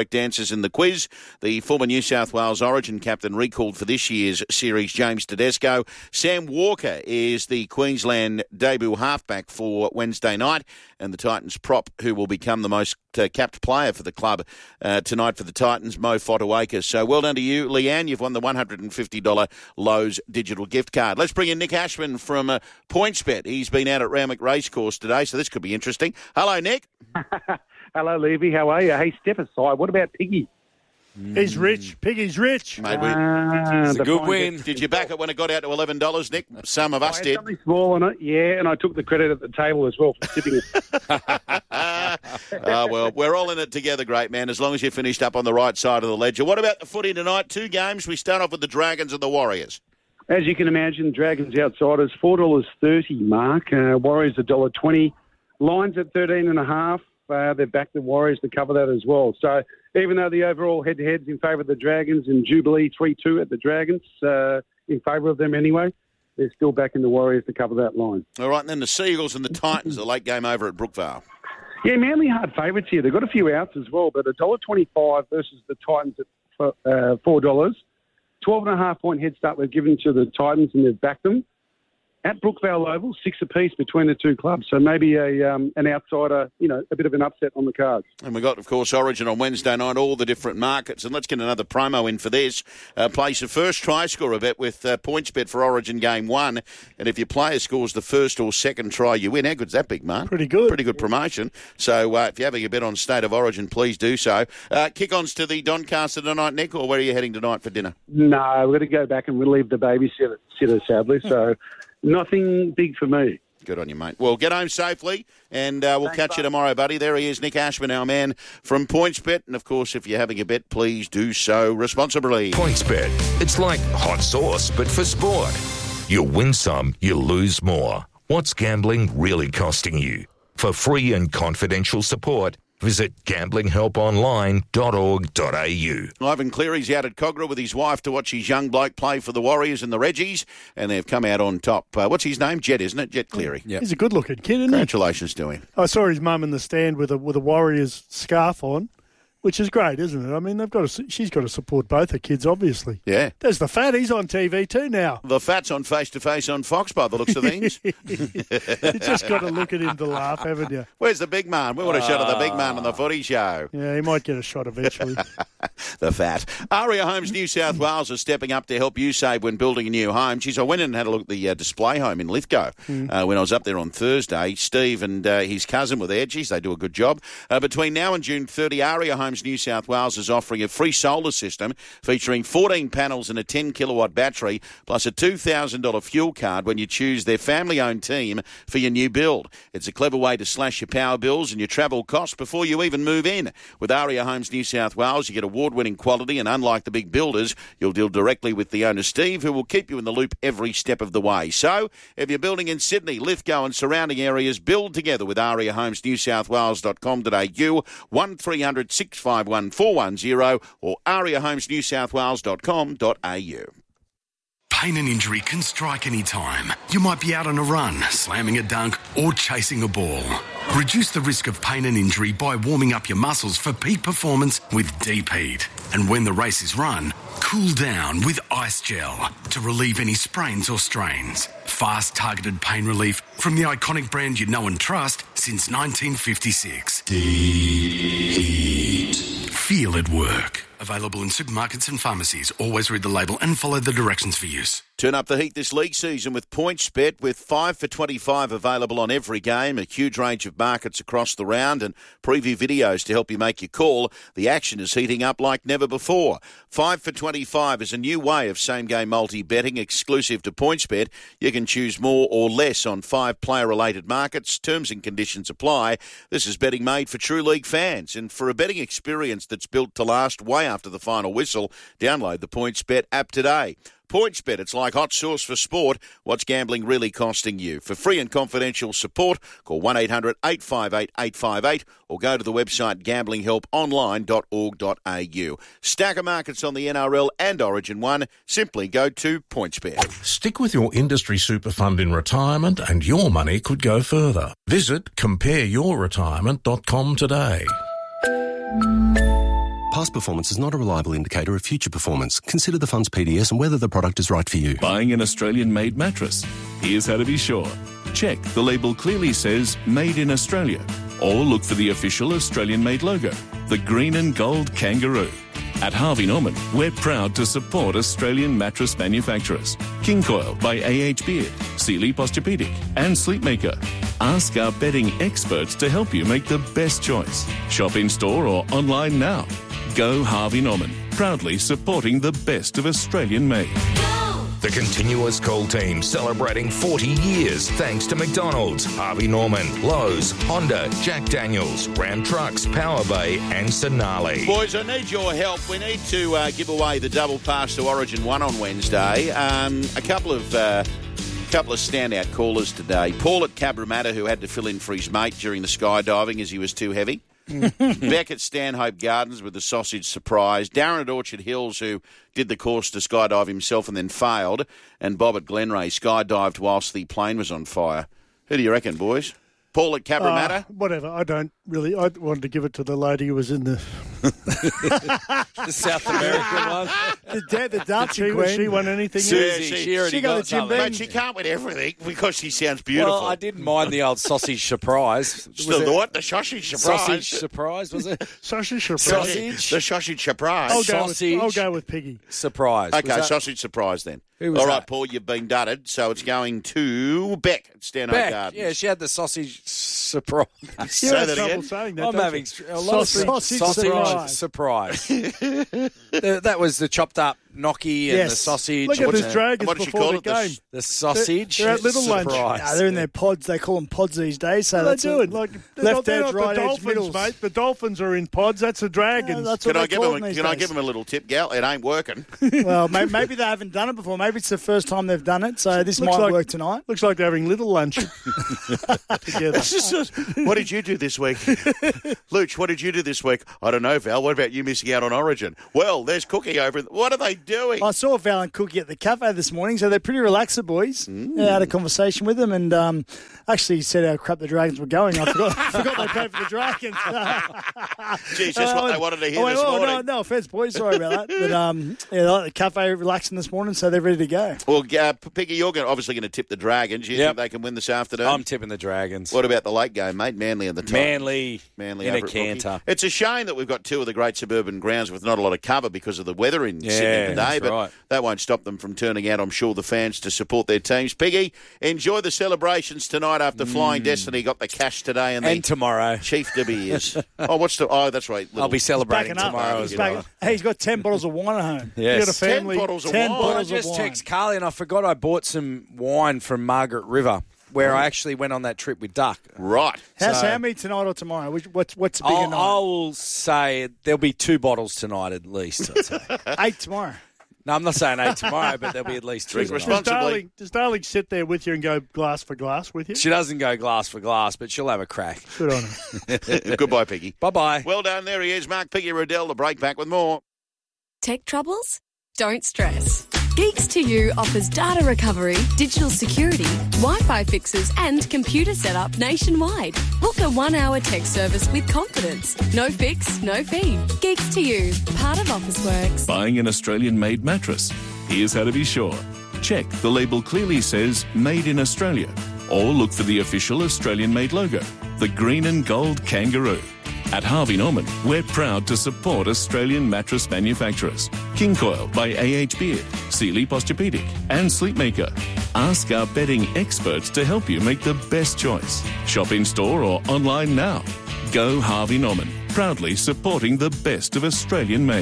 winners in the quiz. The former New South Wales Origin captain recalled for this year's series, James Tedesco. Sam Walker is the Queensland debut halfback for Wednesday night, and the Titans prop who will become the most uh, capped player for the club uh, tonight for the Titans, Mo Fotuaika. So well done to you, Leanne. You've won the one hundred fifty dollars Lowe's digital gift card. Let's bring in Nick Ashman from uh, PointsBet. He's been out at Randwick Racecourse today, so this could be interesting. Hello, Nick. Hello, Levy. How are you? Hey, step aside. What about Piggy? He's rich. Piggy's rich. Mate, we, Ah, it's a the good fine win. bit. Did you back it when it got out to eleven dollars, Nick? Some of us I had did. something small on it, yeah, and I took the credit at the table as well for tipping it. Oh, well, we're all in it together, great man, as long as you finished up on the right side of the ledger. What about the footy tonight? Two games. We start off with the Dragons and the Warriors. As you can imagine, Dragons outsiders, four dollars thirty, Mark. Uh, Warriors, one dollar twenty. Lines at thirteen and a half. Uh, they've backed the Warriors to cover that as well. So even though the overall head-to-head's in favour of the Dragons and Jubilee three two at the Dragons, uh, in favour of them anyway, they're still backing the Warriors to cover that line. All right, and then the Seagulls and the Titans, the late game over at Brookvale. Yeah, Manly hard favourites here. They've got a few outs as well, but one dollar twenty-five versus the Titans at uh, four dollars. twelve and a half point head start they've given to the Titans, and they've backed them. At Brookvale Oval, six apiece between the two clubs. So maybe a um, an outsider, you know, a bit of an upset on the cards. And we got, of course, Origin on Wednesday night, all the different markets. And let's get another promo in for this. Uh, place a first try scorer bet with uh, PointsBet for Origin Game one. And if your player scores the first or second try, you win. How good's that, big man? Pretty good. Pretty good promotion. So uh, if you're having a bet on State of Origin, please do so. Uh, kick-ons to the Doncaster tonight, Nick, or where are you heading tonight for dinner? No, we've got to go back and relieve the babysitter, sitter, sadly. So nothing big for me. Good on you, mate. Well, get home safely, and uh, we'll Thanks, catch bud. you tomorrow, buddy. There he is, Nick Ashman, our man from PointsBet. And, of course, if you're having a bet, please do so responsibly. PointsBet. It's like hot sauce, but for sport. You win some, you lose more. What's gambling really costing you? For free and confidential support, visit gambling help online dot org dot a u. Ivan Cleary's out at Cogra with his wife to watch his young bloke play for the Warriors and the Reggies, and they've come out on top. Uh, what's his name? Jet, isn't it? Jet Cleary. Yeah. He's a good-looking kid, isn't he? Congratulations to him. I saw his mum in the stand with a with a Warriors scarf on, which is great, isn't it? I mean, they've got to, she's got to support both her kids, obviously. Yeah. There's the fat. He's on T V too now. The fat's on face-to-face on Fox by the looks of things. You just got to look at him to laugh, haven't you? Where's the big man? We want a shot of the big man on the footy show. Yeah, he might get a shot eventually. The fat. Aria Homes New South Wales is stepping up to help you save when building a new home. Geez, I went in and had a look at the uh, display home in Lithgow Mm. uh, when I was up there on Thursday. Steve and uh, his cousin were there. Geez, they do a good job. Uh, between now and June thirtieth, Aria Homes New South Wales is offering a free solar system featuring fourteen panels and a ten kilowatt battery, plus a two thousand dollars fuel card when you choose their family-owned team for your new build. It's a clever way to slash your power bills and your travel costs before you even move in. With Aria Homes New South Wales, you get award-winning quality, and unlike the big builders, you'll deal directly with the owner, Steve, who will keep you in the loop every step of the way. So, if you're building in Sydney, Lithgow and surrounding areas, build together with aria homes new south wales dot com dot a u, one three hundred six five one four one zero or aria homes new south wales dot com dot a u. Pain and injury can strike any time. You might be out on a run, slamming a dunk, or chasing a ball. Reduce the risk of pain and injury by warming up your muscles for peak performance with Deep Heat. And when the race is run, cool down with Ice Gel to relieve any sprains or strains. Fast, targeted pain relief from the iconic brand you know and trust since nineteen fifty-six. Deep Heat. Feel it work. Available in supermarkets and pharmacies. Always read the label and follow the directions for use. Turn up the heat this league season with PointsBet, with five for twenty-five available on every game, a huge range of markets across the round, and preview videos to help you make your call. The action is heating up like never before. five for twenty-five is a new way of same-game multi-betting exclusive to PointsBet. You can choose more or less on five player-related markets. Terms and conditions apply. This is betting made for true league fans, and for a betting experience that's built to last way after the final whistle, download the PointsBet app today. PointsBet, it's like hot sauce for sport. What's gambling really costing you? For free and confidential support, call one eight hundred eight five eight eight five eight or go to the website gambling help online dot org dot a u. Stack of markets on the N R L and Origin one. Simply go to PointsBet. Stick with your industry super fund in retirement and your money could go further. Visit compare your retirement dot com today. Past performance is not a reliable indicator of future performance. Consider the fund's P D S and whether the product is right for you. Buying an Australian-made mattress? Here's how to be sure. Check the label clearly says Made in Australia, or look for the official Australian-made logo, the green and gold kangaroo. At Harvey Norman, we're proud to support Australian mattress manufacturers. King Coil by A H Beard, Sealy Posturepedic and Sleepmaker. Ask our bedding experts to help you make the best choice. Shop in-store or online now. Go Harvey Norman, proudly supporting the best of Australian-made. The Continuous Call team celebrating forty years thanks to McDonald's, Harvey Norman, Lowe's, Honda, Jack Daniels, Ram Trucks, Power Bay and Sonali. Boys, I need your help. We need to uh, give away the double pass to Origin one on Wednesday. Um, a couple of... Uh, couple of standout callers today. Paul at Cabramatta, who had to fill in for his mate during the skydiving as he was too heavy. Beck at Stanhope Gardens with the sausage surprise. Darren at Orchard Hills, who did the course to skydive himself and then failed. And Bob at Glenray skydived whilst the plane was on fire. Who do you reckon, boys? Paul at Cabramatta? Uh, whatever. I don't really. I wanted to give it to the lady who was in the... the South American one. The dead, the dancing she, queen. She won anything? Susie, yeah, she, she already she got, got a Jim something. Beam. But she can't win everything because she sounds beautiful. Well, I didn't mind the old sausage surprise. Was Still, it the what? The sausage surprise? Sausage surprise, was it? Sausage surprise. Sausage. The sausage surprise. I'll go, Sausage. with, I'll go with Piggy. Surprise. Okay, Was that- sausage surprise then. Who was All right, that? Paul, you've been dudded, so it's going to Beck at Stanhope Beck, Gardens. yeah, she had the sausage surprise. You Say have that trouble again. saying that, I'm don't having you? a lot Sausage- of sausage surprise. surprise. The- that was the chopped up gnocchi and Yes. the sausage. Look at What's this that? Dragons What did she before call the it? The game. The sausage. They're at Little Lunch. surprise. Nah, they're in their pods. They call them pods these days. So What are that's they a- doing? Like, they're left not, they're edge, not right the edge, Dolphins, middles. mate. The Dolphins are in pods. That's the Dragons. Yeah, that's Can what I they give call him? A, them these can I days. give him a little tip, Gal? It ain't working. Well, may- maybe they haven't done it before. Maybe it's the first time they've done it. So this Looks might like- work tonight. Looks like they're having little lunch together. What did you do this week? Luch, what did you do this week? I don't know, Val. What about you missing out on Origin? Well, there's Cookie over. What are they doing? I saw Val and Cookie at the cafe this morning, so they're pretty relaxed, the boys. Yeah, I had a conversation with them and um, actually said how crap the Dragons were going. I forgot, I forgot they played for the Dragons. Geez, that's what they wanted to hear I went, this oh, morning. no, no offence, boys. Sorry about that. But um, yeah, they're at the cafe relaxing this morning, so they're ready to go. Well, uh, Piggy, you're gonna, obviously going to tip the Dragons. You Yep. think they can win this afternoon? I'm tipping the Dragons. What about the late game, mate? Manly and the Titans. Manly, Manly in a over at Rookie. canter. It's a shame that we've got two of the great suburban grounds with not a lot of cover because of the weather in Yeah, Sydney today, that's but right. that won't stop them from turning out, I'm sure, the fans to support their teams. Piggy, enjoy the celebrations tonight after Flying Destiny got the cash today and, And the tomorrow. Chief De Beers. oh, what's the? Oh, that's right. I'll be celebrating Backing up. tomorrow He's as back- well. Hey, he's got ten bottles of wine at home. Yes. You got a family. Ten bottles of ten wine. Well, I bottles just of wine. text Carly and I forgot I bought some wine from Margaret River, where I actually went on that trip with Duck. Right. How's So- how many tonight or tomorrow? Which, what's what's a bigger I'll, night? I'll say there'll be two bottles tonight at least. I'd say. Eight tomorrow. No, I'm not saying eight tomorrow, but there'll be at least two. Drink tonight. Does responsibly. Darling, does Darling sit there with you and go glass for glass with you? She doesn't go glass for glass, but she'll have a crack. Good on her. Goodbye, Piggy. Bye bye. Well done. There he is, Mark Piggy Riddell. The break back with more. Tech troubles? Don't stress. Geeks to You offers data recovery, digital security, Wi-Fi fixes and computer setup nationwide. Book a one-hour tech service with confidence. No fix, no fee. Geeks to You, part of Officeworks. Buying an Australian-made mattress? Here's how to be sure. Check the label clearly says Made in Australia, or look for the official Australian-made logo, the green and gold kangaroo. At Harvey Norman, we're proud to support Australian mattress manufacturers. King Coil by A H Beard, Sealy Posturepedic and Sleepmaker. Ask our bedding experts to help you make the best choice. Shop in-store or online now. Go Harvey Norman, proudly supporting the best of Australian-made.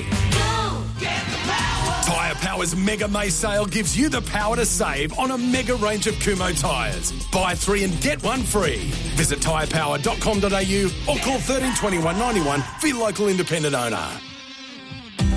Tyre Power's Mega May sale gives you the power to save on a mega range of Kumho tyres. Buy three and get one free. Visit tyre power dot com dot a u or call thirteen twenty-one ninety-one for your local independent owner.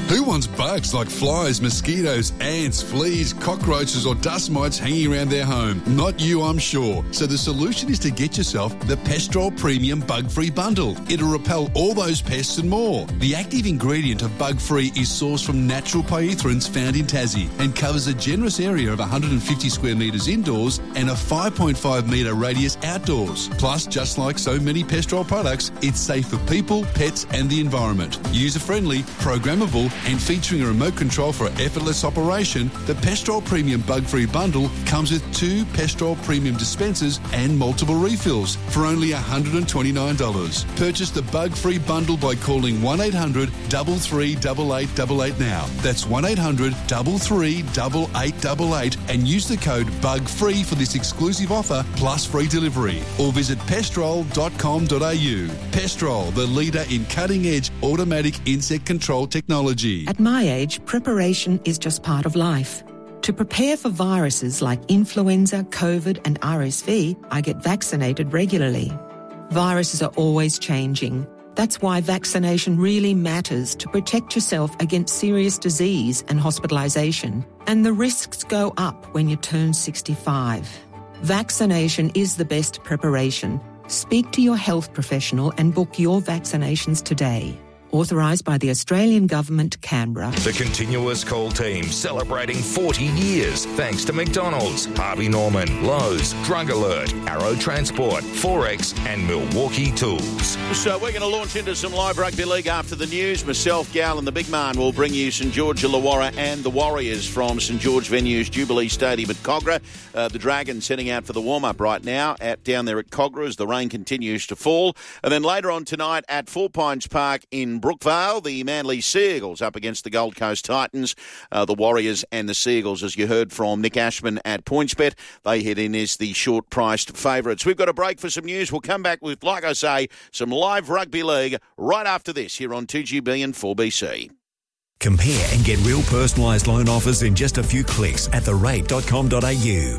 Who wants bugs like flies, mosquitoes, ants, fleas, cockroaches or dust mites hanging around their home? Not you, I'm sure. So the solution is to get yourself the Pestrol Premium Bug-Free Bundle. It'll repel all those pests and more. The active ingredient of Bug-Free is sourced from natural pyrethroins found in Tassie and covers a generous area of one hundred fifty square metres indoors and a five point five metre radius outdoors. Plus, just like so many Pestrol products, it's safe for people, pets and the environment. User-friendly, programmable and featuring a remote control for effortless operation, the Pestrol Premium Bug-Free Bundle comes with two Pestrol Premium dispensers and multiple refills for only one hundred twenty-nine dollars. Purchase the Bug-Free Bundle by calling one eight hundred, three three eight, eight eight eight now. That's one eight hundred, three three eight, eight eight eight and use the code BUGFREE for this exclusive offer plus free delivery. Or visit pestrol dot com dot a u. Pestrol, the leader in cutting-edge automatic insect control technology. At my age, preparation is just part of life. To prepare for viruses like influenza, COVID and R S V, I get vaccinated regularly. Viruses are always changing. That's why vaccination really matters to protect yourself against serious disease and hospitalisation. And the risks go up when you turn sixty-five. Vaccination is the best preparation. Speak to your health professional and book your vaccinations today. Authorised by the Australian Government, Canberra. The Continuous Call team celebrating forty years thanks to McDonald's, Harvey Norman, Lowe's, Drug Alert, Arrow Transport, Forex and Milwaukee Tools. So we're going to launch into some live rugby league after the news. Myself, Gal and the big man will bring you St George Illawarra and the Warriors from St George Venue's Jubilee Stadium at Cogra. Uh, the Dragons heading out for the warm-up right now at down there at Cogra as the rain continues to fall. And then later on tonight at Four Pines Park in Brookvale, the Manly Seagulls up against the Gold Coast Titans. Uh, the Warriors and the Seagulls, as you heard from Nick Ashman at PointsBet, they head in as the short-priced favourites. We've got a break for some news. We'll come back with, like I say, some live rugby league right after this here on two G B and four B C. Compare and get real personalised loan offers in just a few clicks at the rate dot com dot a u.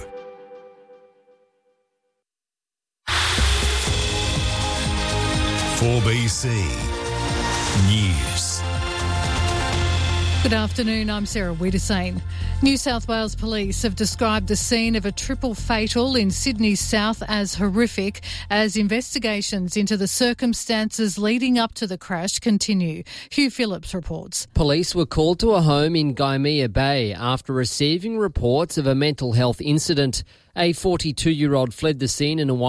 four B C News. Good afternoon, I'm Sarah Wiedersane. New South Wales Police have described the scene of a triple fatal in Sydney South as horrific as investigations into the circumstances leading up to the crash continue. Hugh Phillips reports. Police were called to a home in Gymea Bay after receiving reports of a mental health incident. A forty-two-year-old fled the scene in a white